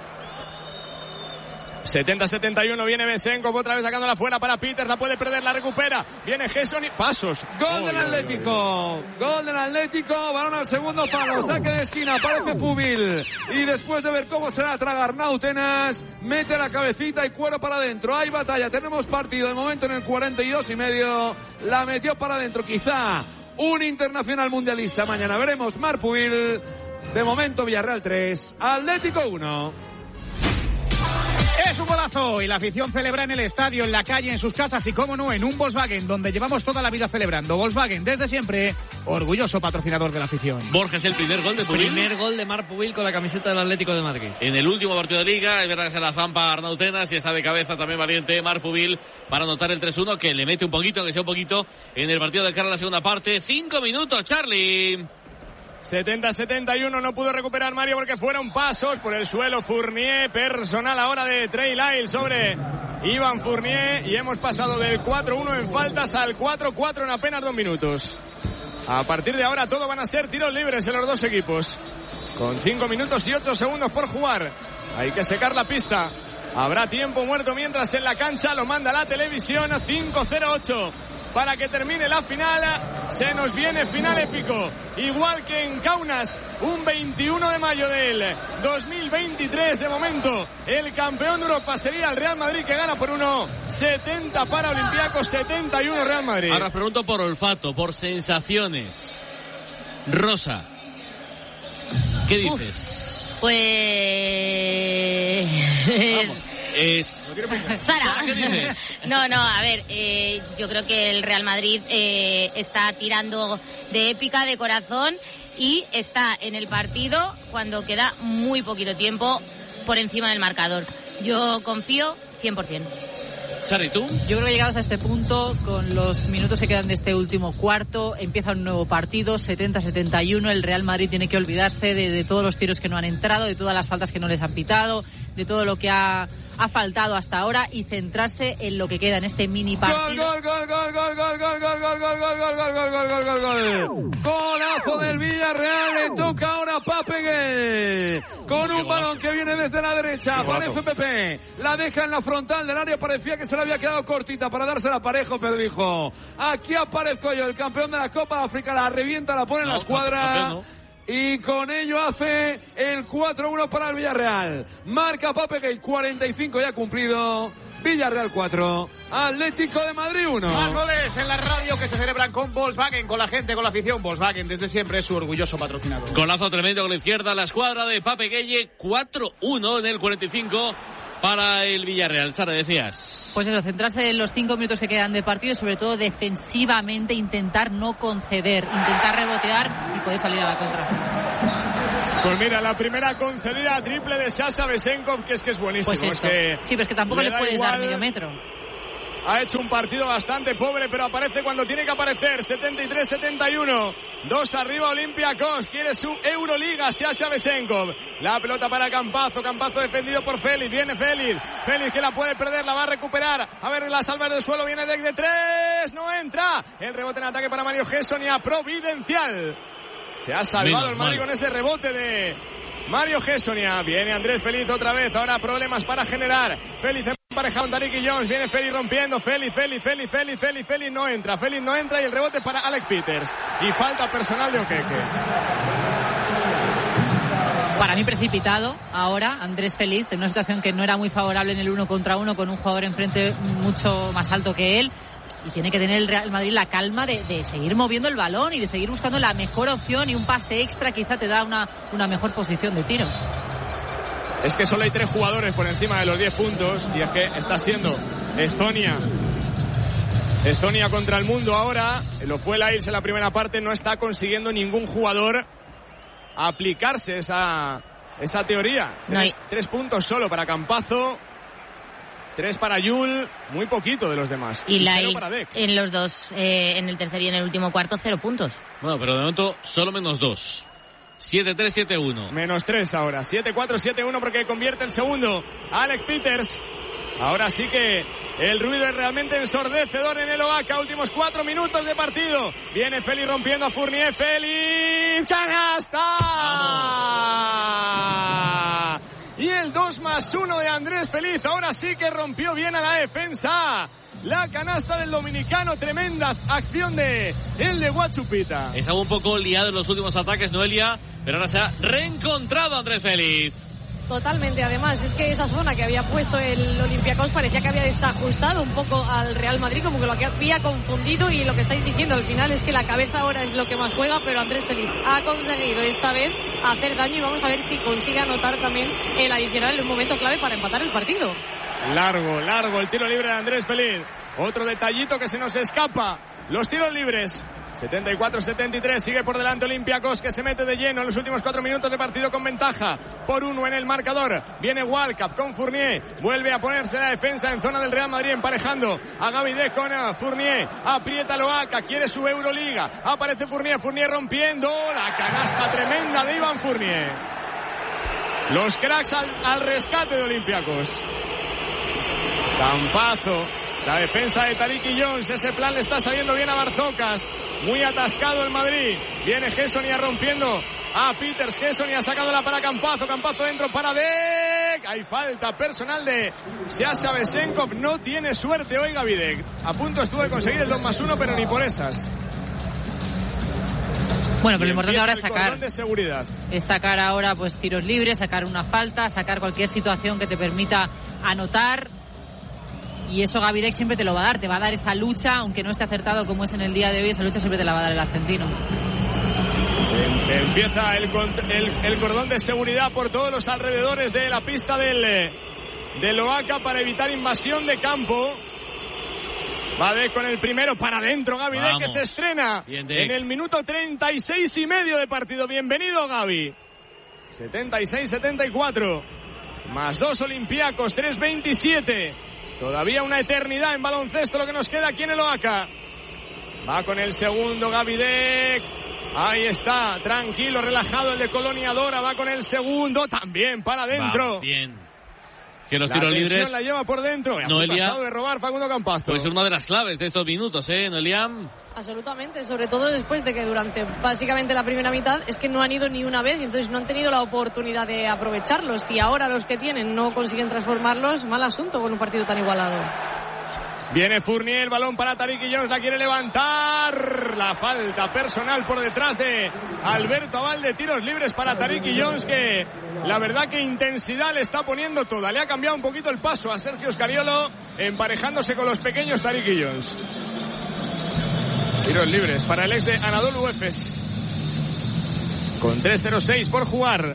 setenta a setenta y uno, viene Besenkov otra vez sacándola fuera para Peters, la puede perder, la recupera, viene Gesson y pasos. Gol del Atlético, gol del Atlético, balón al segundo palo, saque de esquina, aparece Pubil y después de ver cómo se la traga Arnau Tenas, mete la cabecita y cuero para adentro. Hay batalla, tenemos partido de momento en el cuarenta y dos y medio, la metió para adentro, quizá un internacional mundialista mañana, veremos. Marc Pubil, de momento Villarreal tres, Atlético uno. Es un golazo y la afición celebra en el estadio, en la calle, en sus casas y, cómo no, en un Volkswagen, donde llevamos toda la vida celebrando. Volkswagen, desde siempre, orgulloso patrocinador de la afición. Borges, el primer gol de Pubil. Primer gol de Marc Pubil con la camiseta del Atlético de Madrid. En el último partido de Liga, es verdad que se la zampa Arnau Tenas y está de cabeza también valiente Marc Pubil para anotar el tres uno, que le mete un poquito, que sea un poquito, en el partido de cara a la segunda parte. Cinco minutos, Charlie. setenta a setenta y uno, no pudo recuperar Mario porque fueron pasos por el suelo. Fournier, personal ahora de Trey Lyles sobre Ivan Fournier, y hemos pasado del cuatro uno en faltas al cuatro cuatro en apenas dos minutos. A partir de ahora todo van a ser tiros libres en los dos equipos, con cinco minutos y ocho segundos por jugar. Hay que secar la pista. Habrá tiempo muerto mientras en la cancha lo manda la televisión. Cinco cero ocho para que termine la final. Se nos viene final épico, igual que en Kaunas, un veintiuno de mayo del dos mil veintitrés. De momento el campeón de Europa sería el Real Madrid, que gana por uno. Setenta para Olympiacos, setenta y uno Real Madrid. Ahora os pregunto por olfato, por sensaciones. Rosa, ¿qué dices? Uf, pues... Vamos. Es... Sara. ¿Qué dices? No, no, a ver, eh, yo creo que el Real Madrid eh, está tirando de épica, de corazón, y está en el partido cuando queda muy poquito tiempo por encima del marcador. Yo confío cien por ciento. Sara, ¿y tú? Yo creo que llegados a este punto, con los minutos que quedan de este último cuarto, empieza un nuevo partido, setenta a setenta y uno. El Real Madrid tiene que olvidarse de, de todos los tiros que no han entrado, de todas las faltas que no les han pitado, de todo lo que ha, ha faltado hasta ahora y centrarse en lo que queda en este mini partido. Gol, gol, gol, gol, gol, gol, gol, gol, gol, gol, gol, gol, gol, gol, gol, gol, gol. Golazo del Villarreal, le toca ahora a Papegué. Con un balón que viene desde la derecha, aparece Pepe. La deja en la frontal del área, parecía que se le había quedado cortita para dársela a Parejo, pero dijo, aquí aparezco yo, el campeón de la Copa África, la revienta, la pone en la escuadra. Y con ello hace el cuatro uno para el Villarreal. Marca Papegué, cuarenta y cinco ya cumplido. Villarreal cuatro, Atlético de Madrid uno. Más goles en la radio que se celebran con Volkswagen, con la gente, con la afición. Volkswagen desde siempre es su orgulloso patrocinador. Golazo tremendo con la izquierda, la escuadra de Papegué, cuatro uno en el cuarenta y cinco para el Villarreal. Sara, decías. Pues eso, centrarse en los cinco minutos que quedan de partido y sobre todo defensivamente intentar no conceder, intentar rebotear y poder salir a la contra. Pues mira, la primera concedida triple de Sasha Besenkov, que es que es buenísimo. Pues es que sí, pero es que tampoco le, le puedes igual. dar medio metro. Ha hecho un partido bastante pobre, pero aparece cuando tiene que aparecer. setenta y tres setenta y uno. Dos arriba Olympiacos. Quiere su Euroliga, Sasha Besenkov. La pelota para Campazo. Campazo defendido por Félix. Viene Félix. Félix que la puede perder, la va a recuperar. A ver, la salva del suelo. Viene Deck de tres. No entra. El rebote en ataque para Mario Gesson y a Providencial. Se ha salvado Menos, el Madrid mal. con ese rebote de Mario Gessonia. Viene Andrés Feliz otra vez. Ahora problemas para generar. Félix emparejado con Tariq Jones. Viene Félix rompiendo. Félix, Félix, Félix, Félix, Félix, Félix no entra. Félix no entra y el rebote para Alec Peters. Y falta personal de Okeke. Para mí precipitado ahora Andrés Feliz en una situación que no era muy favorable en el uno contra uno con un jugador enfrente mucho más alto que él. Y tiene que tener el Real Madrid la calma de, de seguir moviendo el balón y de seguir buscando la mejor opción, y un pase extra quizá te da una, una mejor posición de tiro. Es que solo hay tres jugadores por encima de los diez puntos y es que está siendo Estonia. Estonia contra el mundo ahora. Lo fue la irse en la primera parte. No está consiguiendo ningún jugador aplicarse esa, esa teoría. No hay... Tres puntos solo para Campazo. Tres para Yul, muy poquito de los demás. Y, y la cero para Deck. En los dos, eh, en el tercer y en el último cuarto, cero puntos. Bueno, pero de momento solo menos dos. siete tres siete uno. Menos tres ahora. siete cuatro siete uno porque convierte el segundo. Alec Peters. Ahora sí que el ruido es realmente ensordecedor en el Oaca. Últimos cuatro minutos de partido. Viene Félix rompiendo a Fournier. Félix. ¡Canasta! ¡Vamos! Y el dos más uno de Andrés Feliz. Ahora sí que rompió bien a la defensa. La canasta del dominicano. Tremenda acción de el de Guachupita. Estaba un poco liado en los últimos ataques, Noelia, pero ahora se ha reencontrado Andrés Feliz. Totalmente, además es que esa zona que había puesto el Olympiacos parecía que había desajustado un poco al Real Madrid, como que lo que había confundido, y lo que estáis diciendo al final es que la cabeza ahora es lo que más juega, pero Andrés Feliz ha conseguido esta vez hacer daño y vamos a ver si consigue anotar también el adicional en un momento clave para empatar el partido. Largo, largo el tiro libre de Andrés Feliz. Otro detallito que se nos escapa. Los tiros libres. setenta y cuatro setenta y tres, sigue por delante Olympiacos, que se mete de lleno en los últimos cuatro minutos de partido con ventaja por uno en el marcador. Viene Walcap con Fournier, vuelve a ponerse la defensa en zona del Real Madrid, emparejando a Gaby Deck con Fournier. Aprieta Loaca, quiere su Euroliga, aparece Fournier, Fournier rompiendo la canasta tremenda de Iván Fournier. Los cracks al, al rescate de Olympiacos. Campazo, la defensa de Tariq Jones, ese plan le está saliendo bien a Barzocas. Muy atascado el Madrid. Viene Gessonia rompiendo a Peters. Gessonia sacándola para Campazo. Campazo dentro para Deck. Hay falta personal de Sasha Besenkov. No tiene suerte hoy Gaby Deck. A punto estuvo de conseguir el dos más uno, pero ni por esas. Bueno, pero lo importante ahora es sacar de seguridad. Es sacar ahora pues tiros libres, sacar una falta, sacar cualquier situación que te permita anotar. Y eso Gaby Deck siempre te lo va a dar, te va a dar esa lucha, aunque no esté acertado como es en el día de hoy, esa lucha siempre te la va a dar el argentino. Empieza el, el, el cordón de seguridad por todos los alrededores de la pista del, del Oaca para evitar invasión de campo. Va Deck con el primero para adentro, Gaby Deck, que se estrena en el minuto treinta y seis y medio de partido. Bienvenido, Gaby. setenta y seis setenta y cuatro. Más dos Olympiacos, tres veintisiete. Todavía una eternidad en baloncesto lo que nos queda aquí en el Oaca. Va con el segundo Gaby Deck. Ahí está, tranquilo, relajado el de Colonia Dora. Va con el segundo también para adentro. Va bien. que los la tiros tensión libres la lleva por dentro. Noelia, ha de robar Facundo Campazo. Pues es una de las claves de estos minutos, ¿eh, Noelia? Absolutamente, sobre todo después de que durante básicamente la primera mitad es que no han ido ni una vez y entonces no han tenido la oportunidad de aprovecharlos. Si ahora los que tienen no consiguen transformarlos, mal asunto con un partido tan igualado. Viene Fournier, el balón para Tariq Jones, la quiere levantar. La falta personal por detrás de Alberto Abalde. Tiros libres para Tariq Jones, que la verdad que intensidad le está poniendo toda. Le ha cambiado un poquito el paso a Sergio Scariolo, emparejándose con los pequeños Tariq Jones. Tiros libres para el ex de Anadolu Efes, con tres cero seis por jugar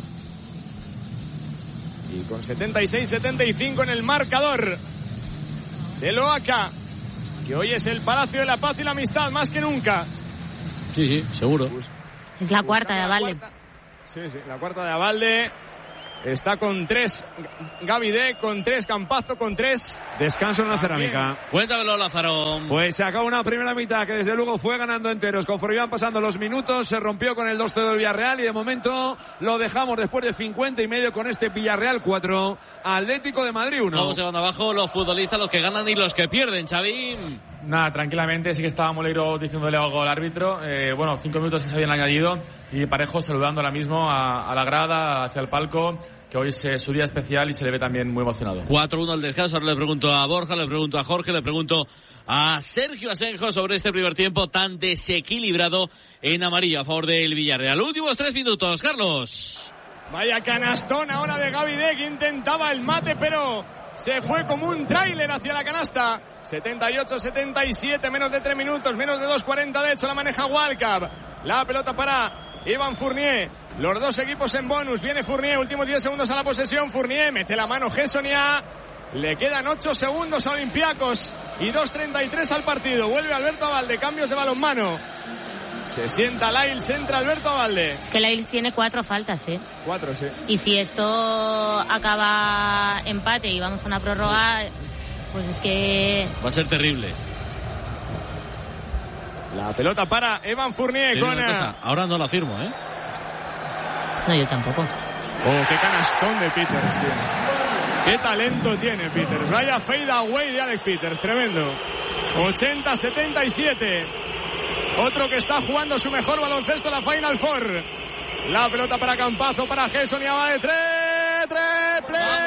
y con setenta y seis setenta y cinco en el marcador del O A C A, que hoy es el Palacio de la Paz y la Amistad más que nunca. Sí, sí, seguro. Es la cuarta de Abalde. Sí, sí, la cuarta de Abalde. Está con tres Gavide, con tres Campazo, con tres. Descanso en la cerámica. Cuéntamelo, Lázaro. Pues se acabó una primera mitad que desde luego fue ganando enteros. Conforme iban pasando los minutos, se rompió con el dos cero del Villarreal y de momento lo dejamos después de cincuenta y medio con este Villarreal cuatro, Atlético de Madrid uno. Vamos, se van abajo los futbolistas, los que ganan y los que pierden, Xavi. Nada, tranquilamente, sí que estaba Moleiro diciéndole algo al árbitro. Eh, bueno, cinco minutos que se habían añadido y Parejo saludando ahora mismo a, a la grada, hacia el palco, que hoy es su día especial y se le ve también muy emocionado. cuatro uno al descanso. Ahora le pregunto a Borja, le pregunto a Jorge, le pregunto a Sergio Asenjo sobre este primer tiempo tan desequilibrado en amarillo a favor del Villarreal. Últimos tres minutos, Carlos. Vaya canastón ahora de Gavide, que intentaba el mate, pero se fue como un tráiler hacia la canasta. setenta y ocho setenta y siete, menos de tres minutos, menos de dos cuarenta de hecho, la maneja Walcab. La pelota para Ivan Fournier. Los dos equipos en bonus. Viene Fournier, últimos diez segundos a la posesión. Fournier mete la mano Gessonia. Le quedan ocho segundos a Olympiacos y dos treinta y tres al partido. Vuelve Alberto Abalde, cambios de balonmano. Se sienta Lails, entra Alberto Abalde. Es que Lails tiene cuatro faltas, ¿eh? Cuatro, sí. Y si esto acaba empate y vamos a una prórroga, pues es que va a ser terrible. La pelota para Evan Fournier con... Ahora no la firmo, ¿eh? No, yo tampoco. Oh, qué canastón de Peters tiene. Qué talento tiene Peters. Vaya fade away de Alex Peters, tremendo. ochenta setenta y siete. Otro que está jugando su mejor baloncesto, la Final Four. La pelota para Campazo, para Gesson y va de tres, tres,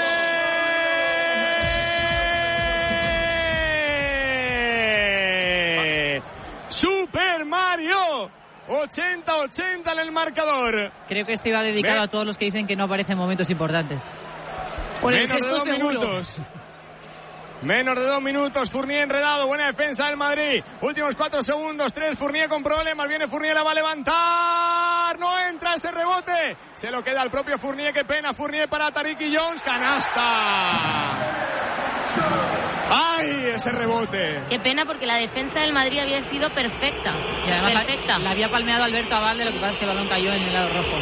play. Super Mario. ochenta ochenta en el marcador. Creo que este iba dedicado Men- a todos los que dicen que no aparecen momentos importantes. Por el Menos gesto de dos seguro. minutos. Menos de dos minutos. Fournier enredado. Buena defensa del Madrid. Últimos cuatro segundos. Tres. Fournier con problemas. Viene Fournier, la va a levantar. No entra ese rebote. Se lo queda al propio Fournier. Qué pena. Fournier para Tariq Jones. Canasta. ¡Ay! Ese rebote. Qué pena porque la defensa del Madrid había sido perfecta. Y además perfecta. La, la había palmeado Alberto Abalde, lo que pasa es que el balón cayó en el lado rojo.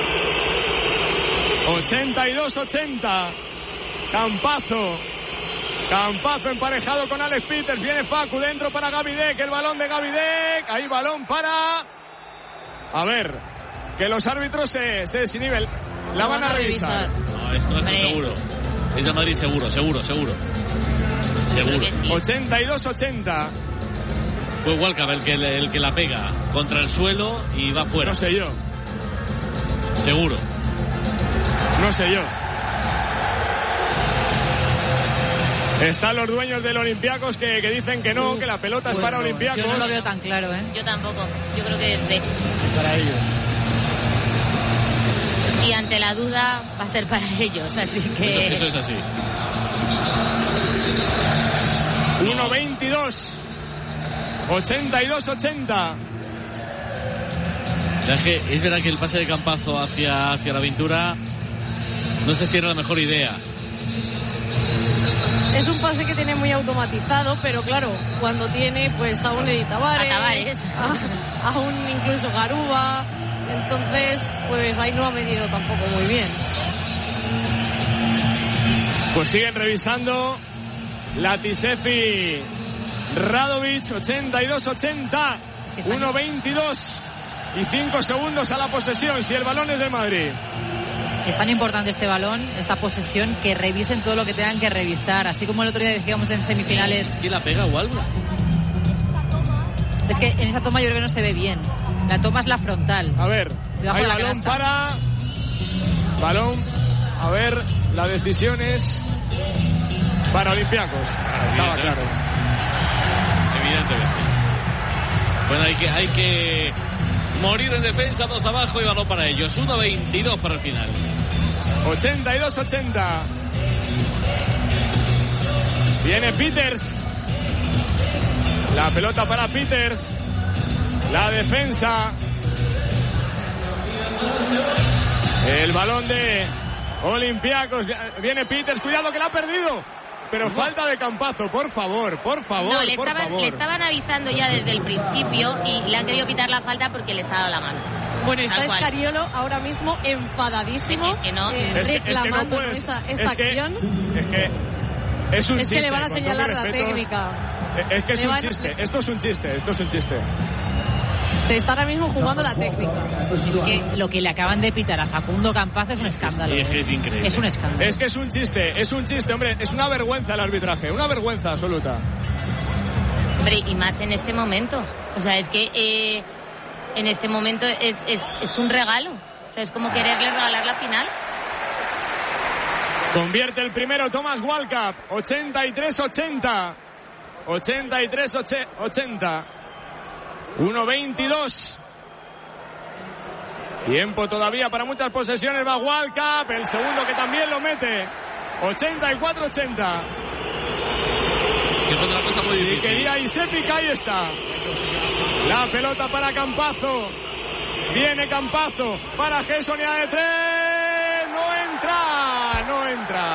ochenta y dos ochenta. Campazo. Campazo emparejado con Alex Peters. Viene Facu dentro para Gavide. El balón de Gavide. Ahí balón para... A ver, que los árbitros se, se desinhiben. La van a revisar. No, esto es seguro. Es de Madrid seguro, seguro, seguro. Seguro. ochenta y dos ochenta. Fue Walcab el que, el que la pega contra el suelo y va fuera. No sé yo. Seguro. No sé yo. Están los dueños del Olympiacos que, que dicen que no, que la pelota Pues es para no, Olympiacos. Yo no lo veo tan claro, ¿eh? Yo tampoco. Yo creo que es de... Para ellos. Y ante la duda va a ser para ellos, así que... Eso, eso es así. uno veintidós. ochenta y dos ochenta. Es, que es verdad que el pase de Campazo hacia, hacia la aventura, no sé si era la mejor idea. Es un pase que tiene muy automatizado, pero claro, cuando tiene pues a un Edi Tavares, A Tavares. a, a un incluso Garuba, entonces pues ahí no ha medido tampoco muy bien. Pues siguen revisando Latisefi, Radovic. Ochenta y dos ochenta. uno veintidós y cinco segundos a la posesión si el balón es de Madrid. es tan importante este balón, esta posesión, que revisen todo lo que tengan que revisar. Así como el otro día decíamos en semifinales. ¿Quién la pega o algo? Es que en esa toma yo creo que no se ve bien. La toma es la frontal. A ver, hay balón para... Balón, a ver, la decisión es para Olympiacos. Estaba claro. Evidentemente. Bueno, hay que, hay que morir en defensa, dos abajo y balón para ellos. uno veintidós para el final. ochenta y dos ochenta. Viene Peters. La pelota para Peters. La defensa. El balón de Olympiacos. Viene Peters. Cuidado que la ha perdido. Pero falta de Campazo, por favor, por favor, no, le por estaban, favor. Le estaban avisando ya desde el principio y le han querido pitar la falta porque les ha dado la mano. Bueno, está Scariolo ahora mismo enfadadísimo, es que no. eh, es que, es reclamando que no puedes, esa, esa es que, acción. Es que es un es chiste. que le van a señalar la respetos, técnica. Es que es le un van... chiste, esto es un chiste, esto es un chiste. Se está ahora mismo jugando la técnica. Es que lo que le acaban de pitar a Facundo Campazo es un escándalo. Es, es increíble. Es un escándalo. Es que es un chiste, es un chiste, hombre. Es una vergüenza el arbitraje, una vergüenza absoluta. Hombre, y más en este momento. O sea, es que eh, en este momento es, es, es un regalo. O sea, es como quererle regalar la final. Convierte el primero Thomas Walcap. ochenta y tres ochenta. ochenta y tres ochenta. uno veintidós. Tiempo todavía para muchas posesiones. Va Walcap, el segundo que también lo mete. ochenta y cuatro ochenta. Siempre una cosa muy difícil. Si quería Isepic, ahí está. La pelota para Campazo. Viene Campazo para Gessonia de tres. No entra, no entra.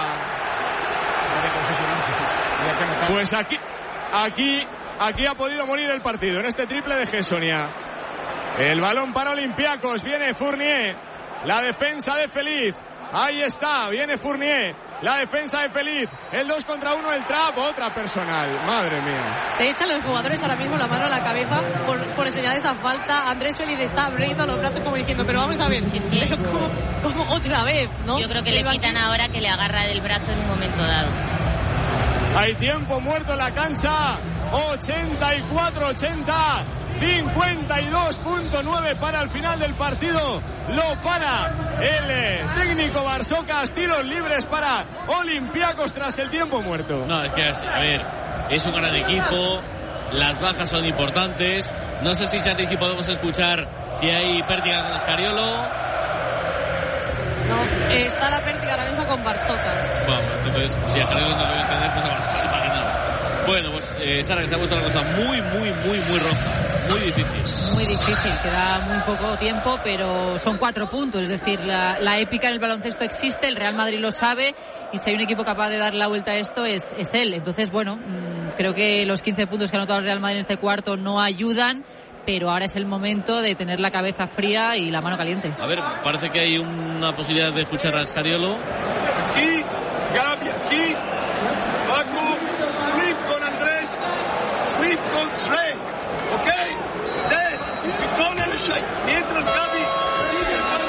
Pues aquí, aquí, aquí ha podido morir el partido en este triple de Gessonia. El balón para Olympiacos. Viene Fournier. La defensa de Feliz. Ahí está. Viene Fournier. La defensa de Feliz. El dos contra uno. El trap. Otra personal. Madre mía. Se echan los jugadores ahora mismo la mano a la cabeza por, por enseñar esa falta. Andrés Feliz está abriendo los brazos como diciendo, pero vamos a ver, pero como, como otra vez, ¿no? Yo creo que le quitan ahora que le agarra del brazo en un momento dado. Hay tiempo muerto en la cancha. ochenta y cuatro ochenta. cincuenta y dos punto nueve para el final del partido. Lo para el eh, técnico Barsocas. Tiros libres para Olympiacos tras el tiempo muerto. No, es que, a ver, es un gran equipo. Las bajas son importantes. No sé si, Charly, si podemos escuchar si hay pérdida con Scariolo. No, está la pérdida ahora mismo con Barsocas. Bueno, entonces, si a Scariolo no lo debe entender, pues a Barsocas no pasa nada. Bueno, pues eh, Sara, que se ha puesto la cosa muy, muy, muy, muy roja. Muy difícil. Muy difícil, queda muy poco tiempo, pero son cuatro puntos. Es decir, la, la épica en el baloncesto existe, el Real Madrid lo sabe, y si hay un equipo capaz de dar la vuelta a esto es, es él. Entonces, bueno, mmm, creo que los quince puntos que ha anotado el Real Madrid en este cuarto no ayudan, pero ahora es el momento de tener la cabeza fría y la mano caliente. A ver, parece que hay una posibilidad de escuchar a Scariolo. Aquí, Gabi, aquí, Paco, flip con Andrés, flip con Trey, ¿ok? De, con el Shai, mientras Gabi sigue con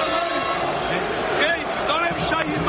la mano, ¿ok? Con el Shai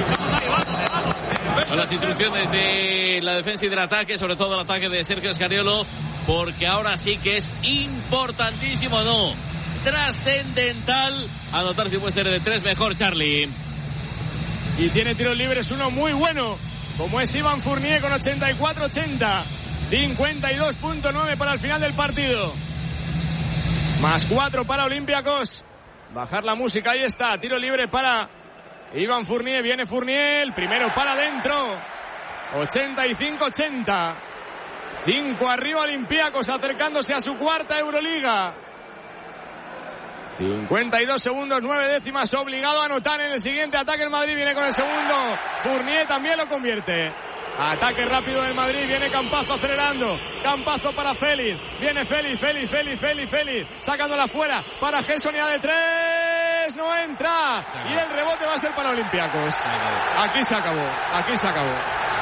Con las instrucciones de la defensa y del ataque, sobre todo el ataque de Sergio Scariolo, porque ahora sí que es importantísimo, no, trascendental anotar si puede ser de tres mejor, Charly. Y tiene tiros libres uno muy bueno, como es Iván Fournier con ochenta y cuatro ochenta. cincuenta y dos punto nueve para el final del partido. Más cuatro para Olympiacos. Bajar la música, ahí está. Tiro libre para Iván Fournier. Viene Fournier, el primero para adentro. ochenta y cinco ochenta. cinco arriba Olympiacos, acercándose a su cuarta Euroliga. cincuenta y dos segundos, nueve décimas, obligado a anotar en el siguiente ataque. El Madrid viene con el segundo. Fournier también lo convierte. Ataque rápido del Madrid, viene Campazo acelerando. Campazo para Félix. Viene Félix, Félix, Félix, Félix, Félix. Sacándola fuera para Gessonia de tres. No entra. Y el rebote va a ser para Olympiacos. Aquí se acabó, aquí se acabó.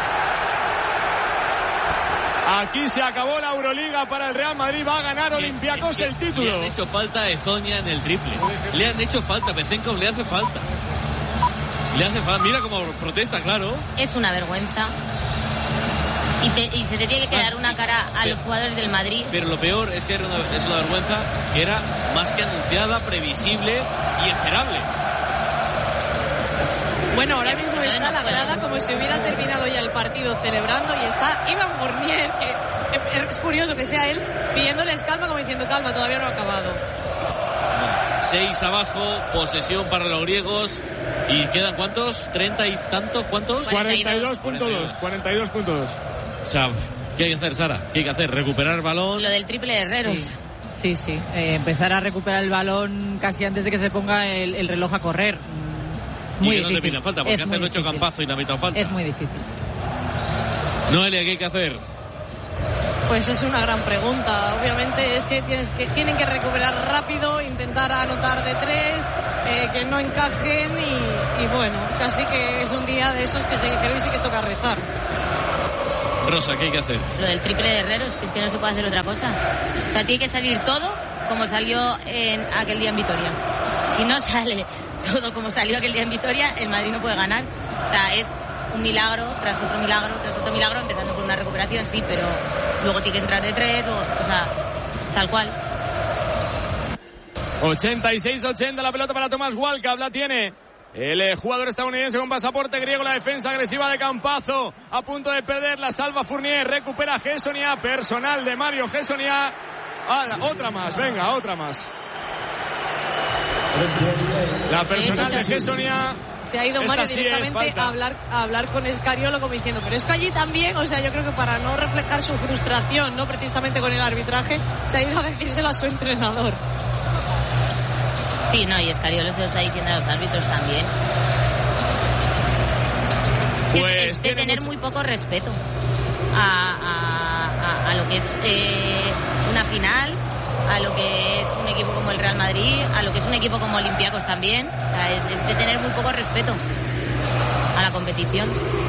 Aquí se acabó la Euroliga para el Real Madrid. Va a ganar Olympiacos es que el título. Le han hecho falta a Ezonia en el triple. Le han hecho falta. Bezenkov le hace falta. Le hace falta, mira cómo protesta, claro. Es una vergüenza. Y, te, y se te tiene que quedar una cara a los jugadores del Madrid. Pero lo peor es que era una, es una vergüenza que era más que anunciada, previsible y esperable. Bueno, ahora mismo está la grada como si hubiera terminado ya el partido celebrando y está Ivan Fournier, que es curioso que sea él pidiéndoles calma como diciendo calma, todavía no ha acabado. Seis abajo, posesión para los griegos. ¿Y quedan cuántos? ¿Treinta y tantos? ¿Cuántos? cuarenta y dos punto dos. cuarenta y dos punto dos. O sea, ¿qué hay que hacer, Sara? ¿Qué hay que hacer? ¿Recuperar el balón? Lo del triple de Herreros. Sí, sí. sí. Eh, empezar a recuperar el balón casi antes de que se ponga el, el reloj a correr. Es muy y que no difícil. te piden falta, porque es antes lo he hecho Campazo y no ha pitado falta. Es muy difícil. Noelia, ¿qué hay que hacer? Pues es una gran pregunta. Obviamente es que, tienes que tienen que recuperar rápido, intentar anotar de tres, eh, que no encajen y, y bueno, casi que es un día de esos que, se, que hoy sí que toca rezar. Rosa, ¿qué hay que hacer? Lo del triple de Herreros, es que no se puede hacer otra cosa. O sea, tiene que salir todo como salió en aquel día en Vitoria. Si no sale todo como salió aquel día en Vitoria, el Madrid no puede ganar. O sea, es un milagro tras otro milagro tras otro milagro, empezando por una recuperación, sí, pero luego tiene que entrar de tres, o, o sea, tal cual. ochenta y seis ochenta la pelota para Tomás Walcap, la tiene el eh, jugador estadounidense con pasaporte griego. La defensa agresiva de Campazo, a punto de perder, la salva Fournier, recupera Gessonia, personal de Mario Gessonia. Ah, otra más, venga, otra más. La personal de, de Gessonia. Se ha ido Mario sí directamente a hablar, a hablar con Scariolo como diciendo, pero es que allí también, o sea, yo creo que para no reflejar su frustración, no precisamente con el arbitraje, se ha ido a decírselo a su entrenador. Sí, no, y Scariolo se lo está diciendo a los árbitros también. Pues es, es de tener mucho... muy poco respeto a, a, a, a lo que es eh, una final, a lo que es un equipo como el Real Madrid, a lo que es un equipo como Olympiacos también. O sea, es, es de tener muy poco respeto a la competición.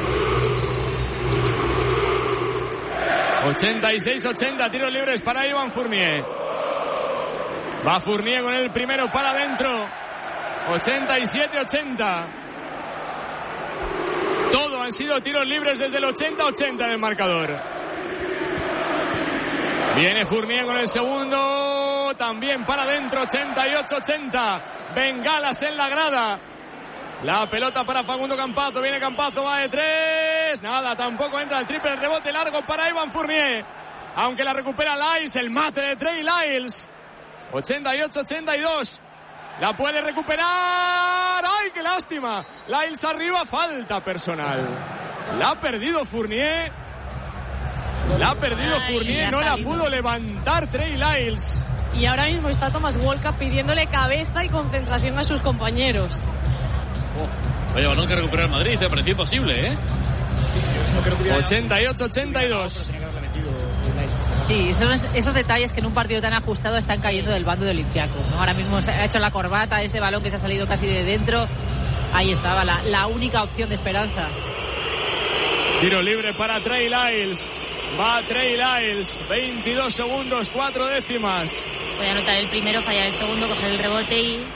ochenta y seis ochenta, tiros libres para Ivan Fournier. Va Fournier con el primero para adentro. ochenta y siete ochenta. Todo han sido tiros libres desde el ochenta ochenta en el marcador. Viene Fournier con el segundo, también para adentro, ochenta y ocho ochenta. Bengalas en la grada. La pelota para Facundo Campazo, viene Campazo, va de tres. Nada, tampoco entra el triple, el rebote largo para Ivan Fournier. Aunque la recupera Lyles, el mate de Trey Lyles. ochenta y ocho ochenta y dos. La puede recuperar. ¡Ay, qué lástima! Lyles arriba, falta personal. La ha perdido Fournier. La ha perdido Ay, Fournier, no la pudo levantar Trey Lyles. Y ahora mismo está Thomas Walcott pidiéndole cabeza y concentración a sus compañeros. Oh, vaya balón que recupera el Madrid, te pareció imposible, ¿eh? ochenta y ocho ochenta y dos. Sí, son esos detalles que en un partido tan ajustado están cayendo del bando de Olympiacos, ¿no? Ahora mismo se ha hecho la corbata, este balón que se ha salido casi de dentro. Ahí estaba la, la única opción de esperanza. Tiro libre para Trey Lyles. Va Trey Lyles, veintidós segundos, cuatro décimas. Puede anotar el primero, fallar el segundo, coger el rebote y...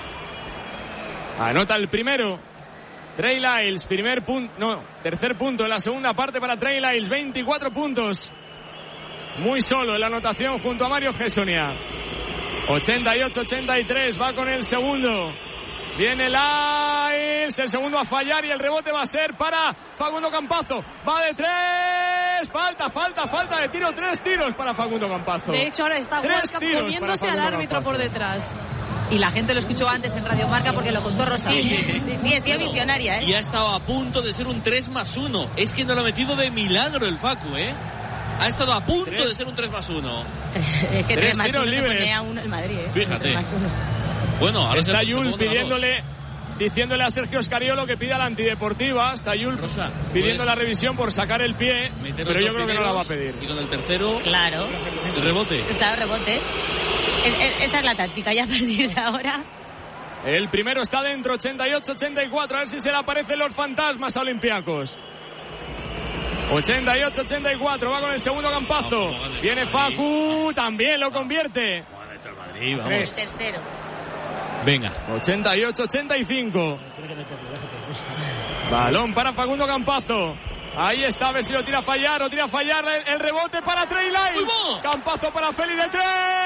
Anota el primero. Trey Lyles, primer punto, no, tercer punto en la segunda parte para Trey Lyles, veinticuatro puntos. Muy solo en la anotación junto a Mario Gessonia. ochenta y ocho ochenta y tres, va con el segundo. Viene Lyles, el segundo a fallar y el rebote va a ser para Facundo Campazo. Va de tres, falta, falta, falta de tiro, tres tiros para Facundo Campazo. De hecho ahora está Walcott comiéndose al árbitro Campazo por detrás. Y la gente lo escuchó antes en Radio Marca porque lo contó Rosa. Sí, sí, sí, ha sido visionaria, ¿eh? Y ha estado a punto de ser un tres más uno. Es que no lo ha metido de milagro el Facu, ¿eh? Ha estado a punto ¿Tres? de ser un tres más uno. Es que tres tiros libres. A uno el Madrid, ¿eh? Fíjate. Bueno, ahora está Yul pidiéndole, diciéndole a Sergio Scariolo que pida la antideportiva. Está Yul Rosa, pidiendo la revisión por sacar el pie, pero yo creo que no la va a pedir. Y con el tercero, claro, el rebote. Está el rebote. Es, es, esa es la táctica, ya a partir de ahora. El primero está dentro, ochenta y ocho ochenta y cuatro. A ver si se le aparecen los fantasmas a Olympiacos. ochenta y ocho ochenta y cuatro, va con el segundo Campazo. No, viene Facu, también lo convierte. Madrid, vamos. Tercero. Venga. ochenta y ocho ochenta y cinco. Balón para Facundo Campazo. Ahí está, a ver si lo tira a fallar o tira a fallar el, el rebote para Trey Lyles. Campazo para Félix de tres.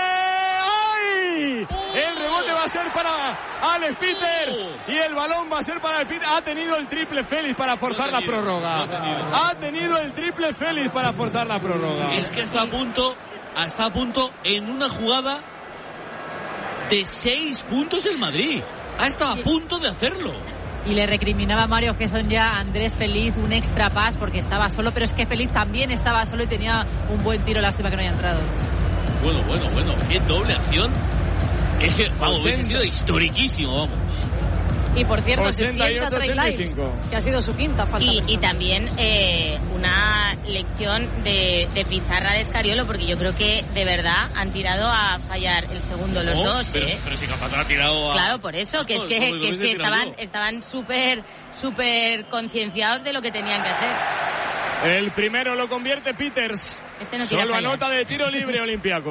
¡Ay! El rebote va a ser para Alex Peters y el balón va a ser para el Peters. Ha tenido el triple Félix para forzar la prórroga. Ha tenido el triple Félix para forzar la prórroga. Es que está a punto, está a punto en una jugada de seis puntos el Madrid. Ha estado a punto de hacerlo. Y le recriminaba a Mario Gesson ya a Andrés Feliz un extra pass porque estaba solo, pero es que Feliz también estaba solo y tenía un buen tiro, lástima que no haya entrado. Bueno, bueno, bueno, qué doble acción. Es que, vamos, hubiese sido historiquísimo, vamos. Y por cierto, se sienta Trey Lyles, que ha sido su quinta falta. Y, y también eh, una lección de, de pizarra de Escariolo, porque yo creo que de verdad han tirado a fallar el segundo los oh, dos. Pero, ¿eh? pero si Campazo ha tirado a... Claro, por eso, que es que, que, es que estaban estaban súper súper concienciados de lo que tenían que hacer. El primero lo convierte Peters. Este no Solo fallar. anota de tiro libre Olympiacos.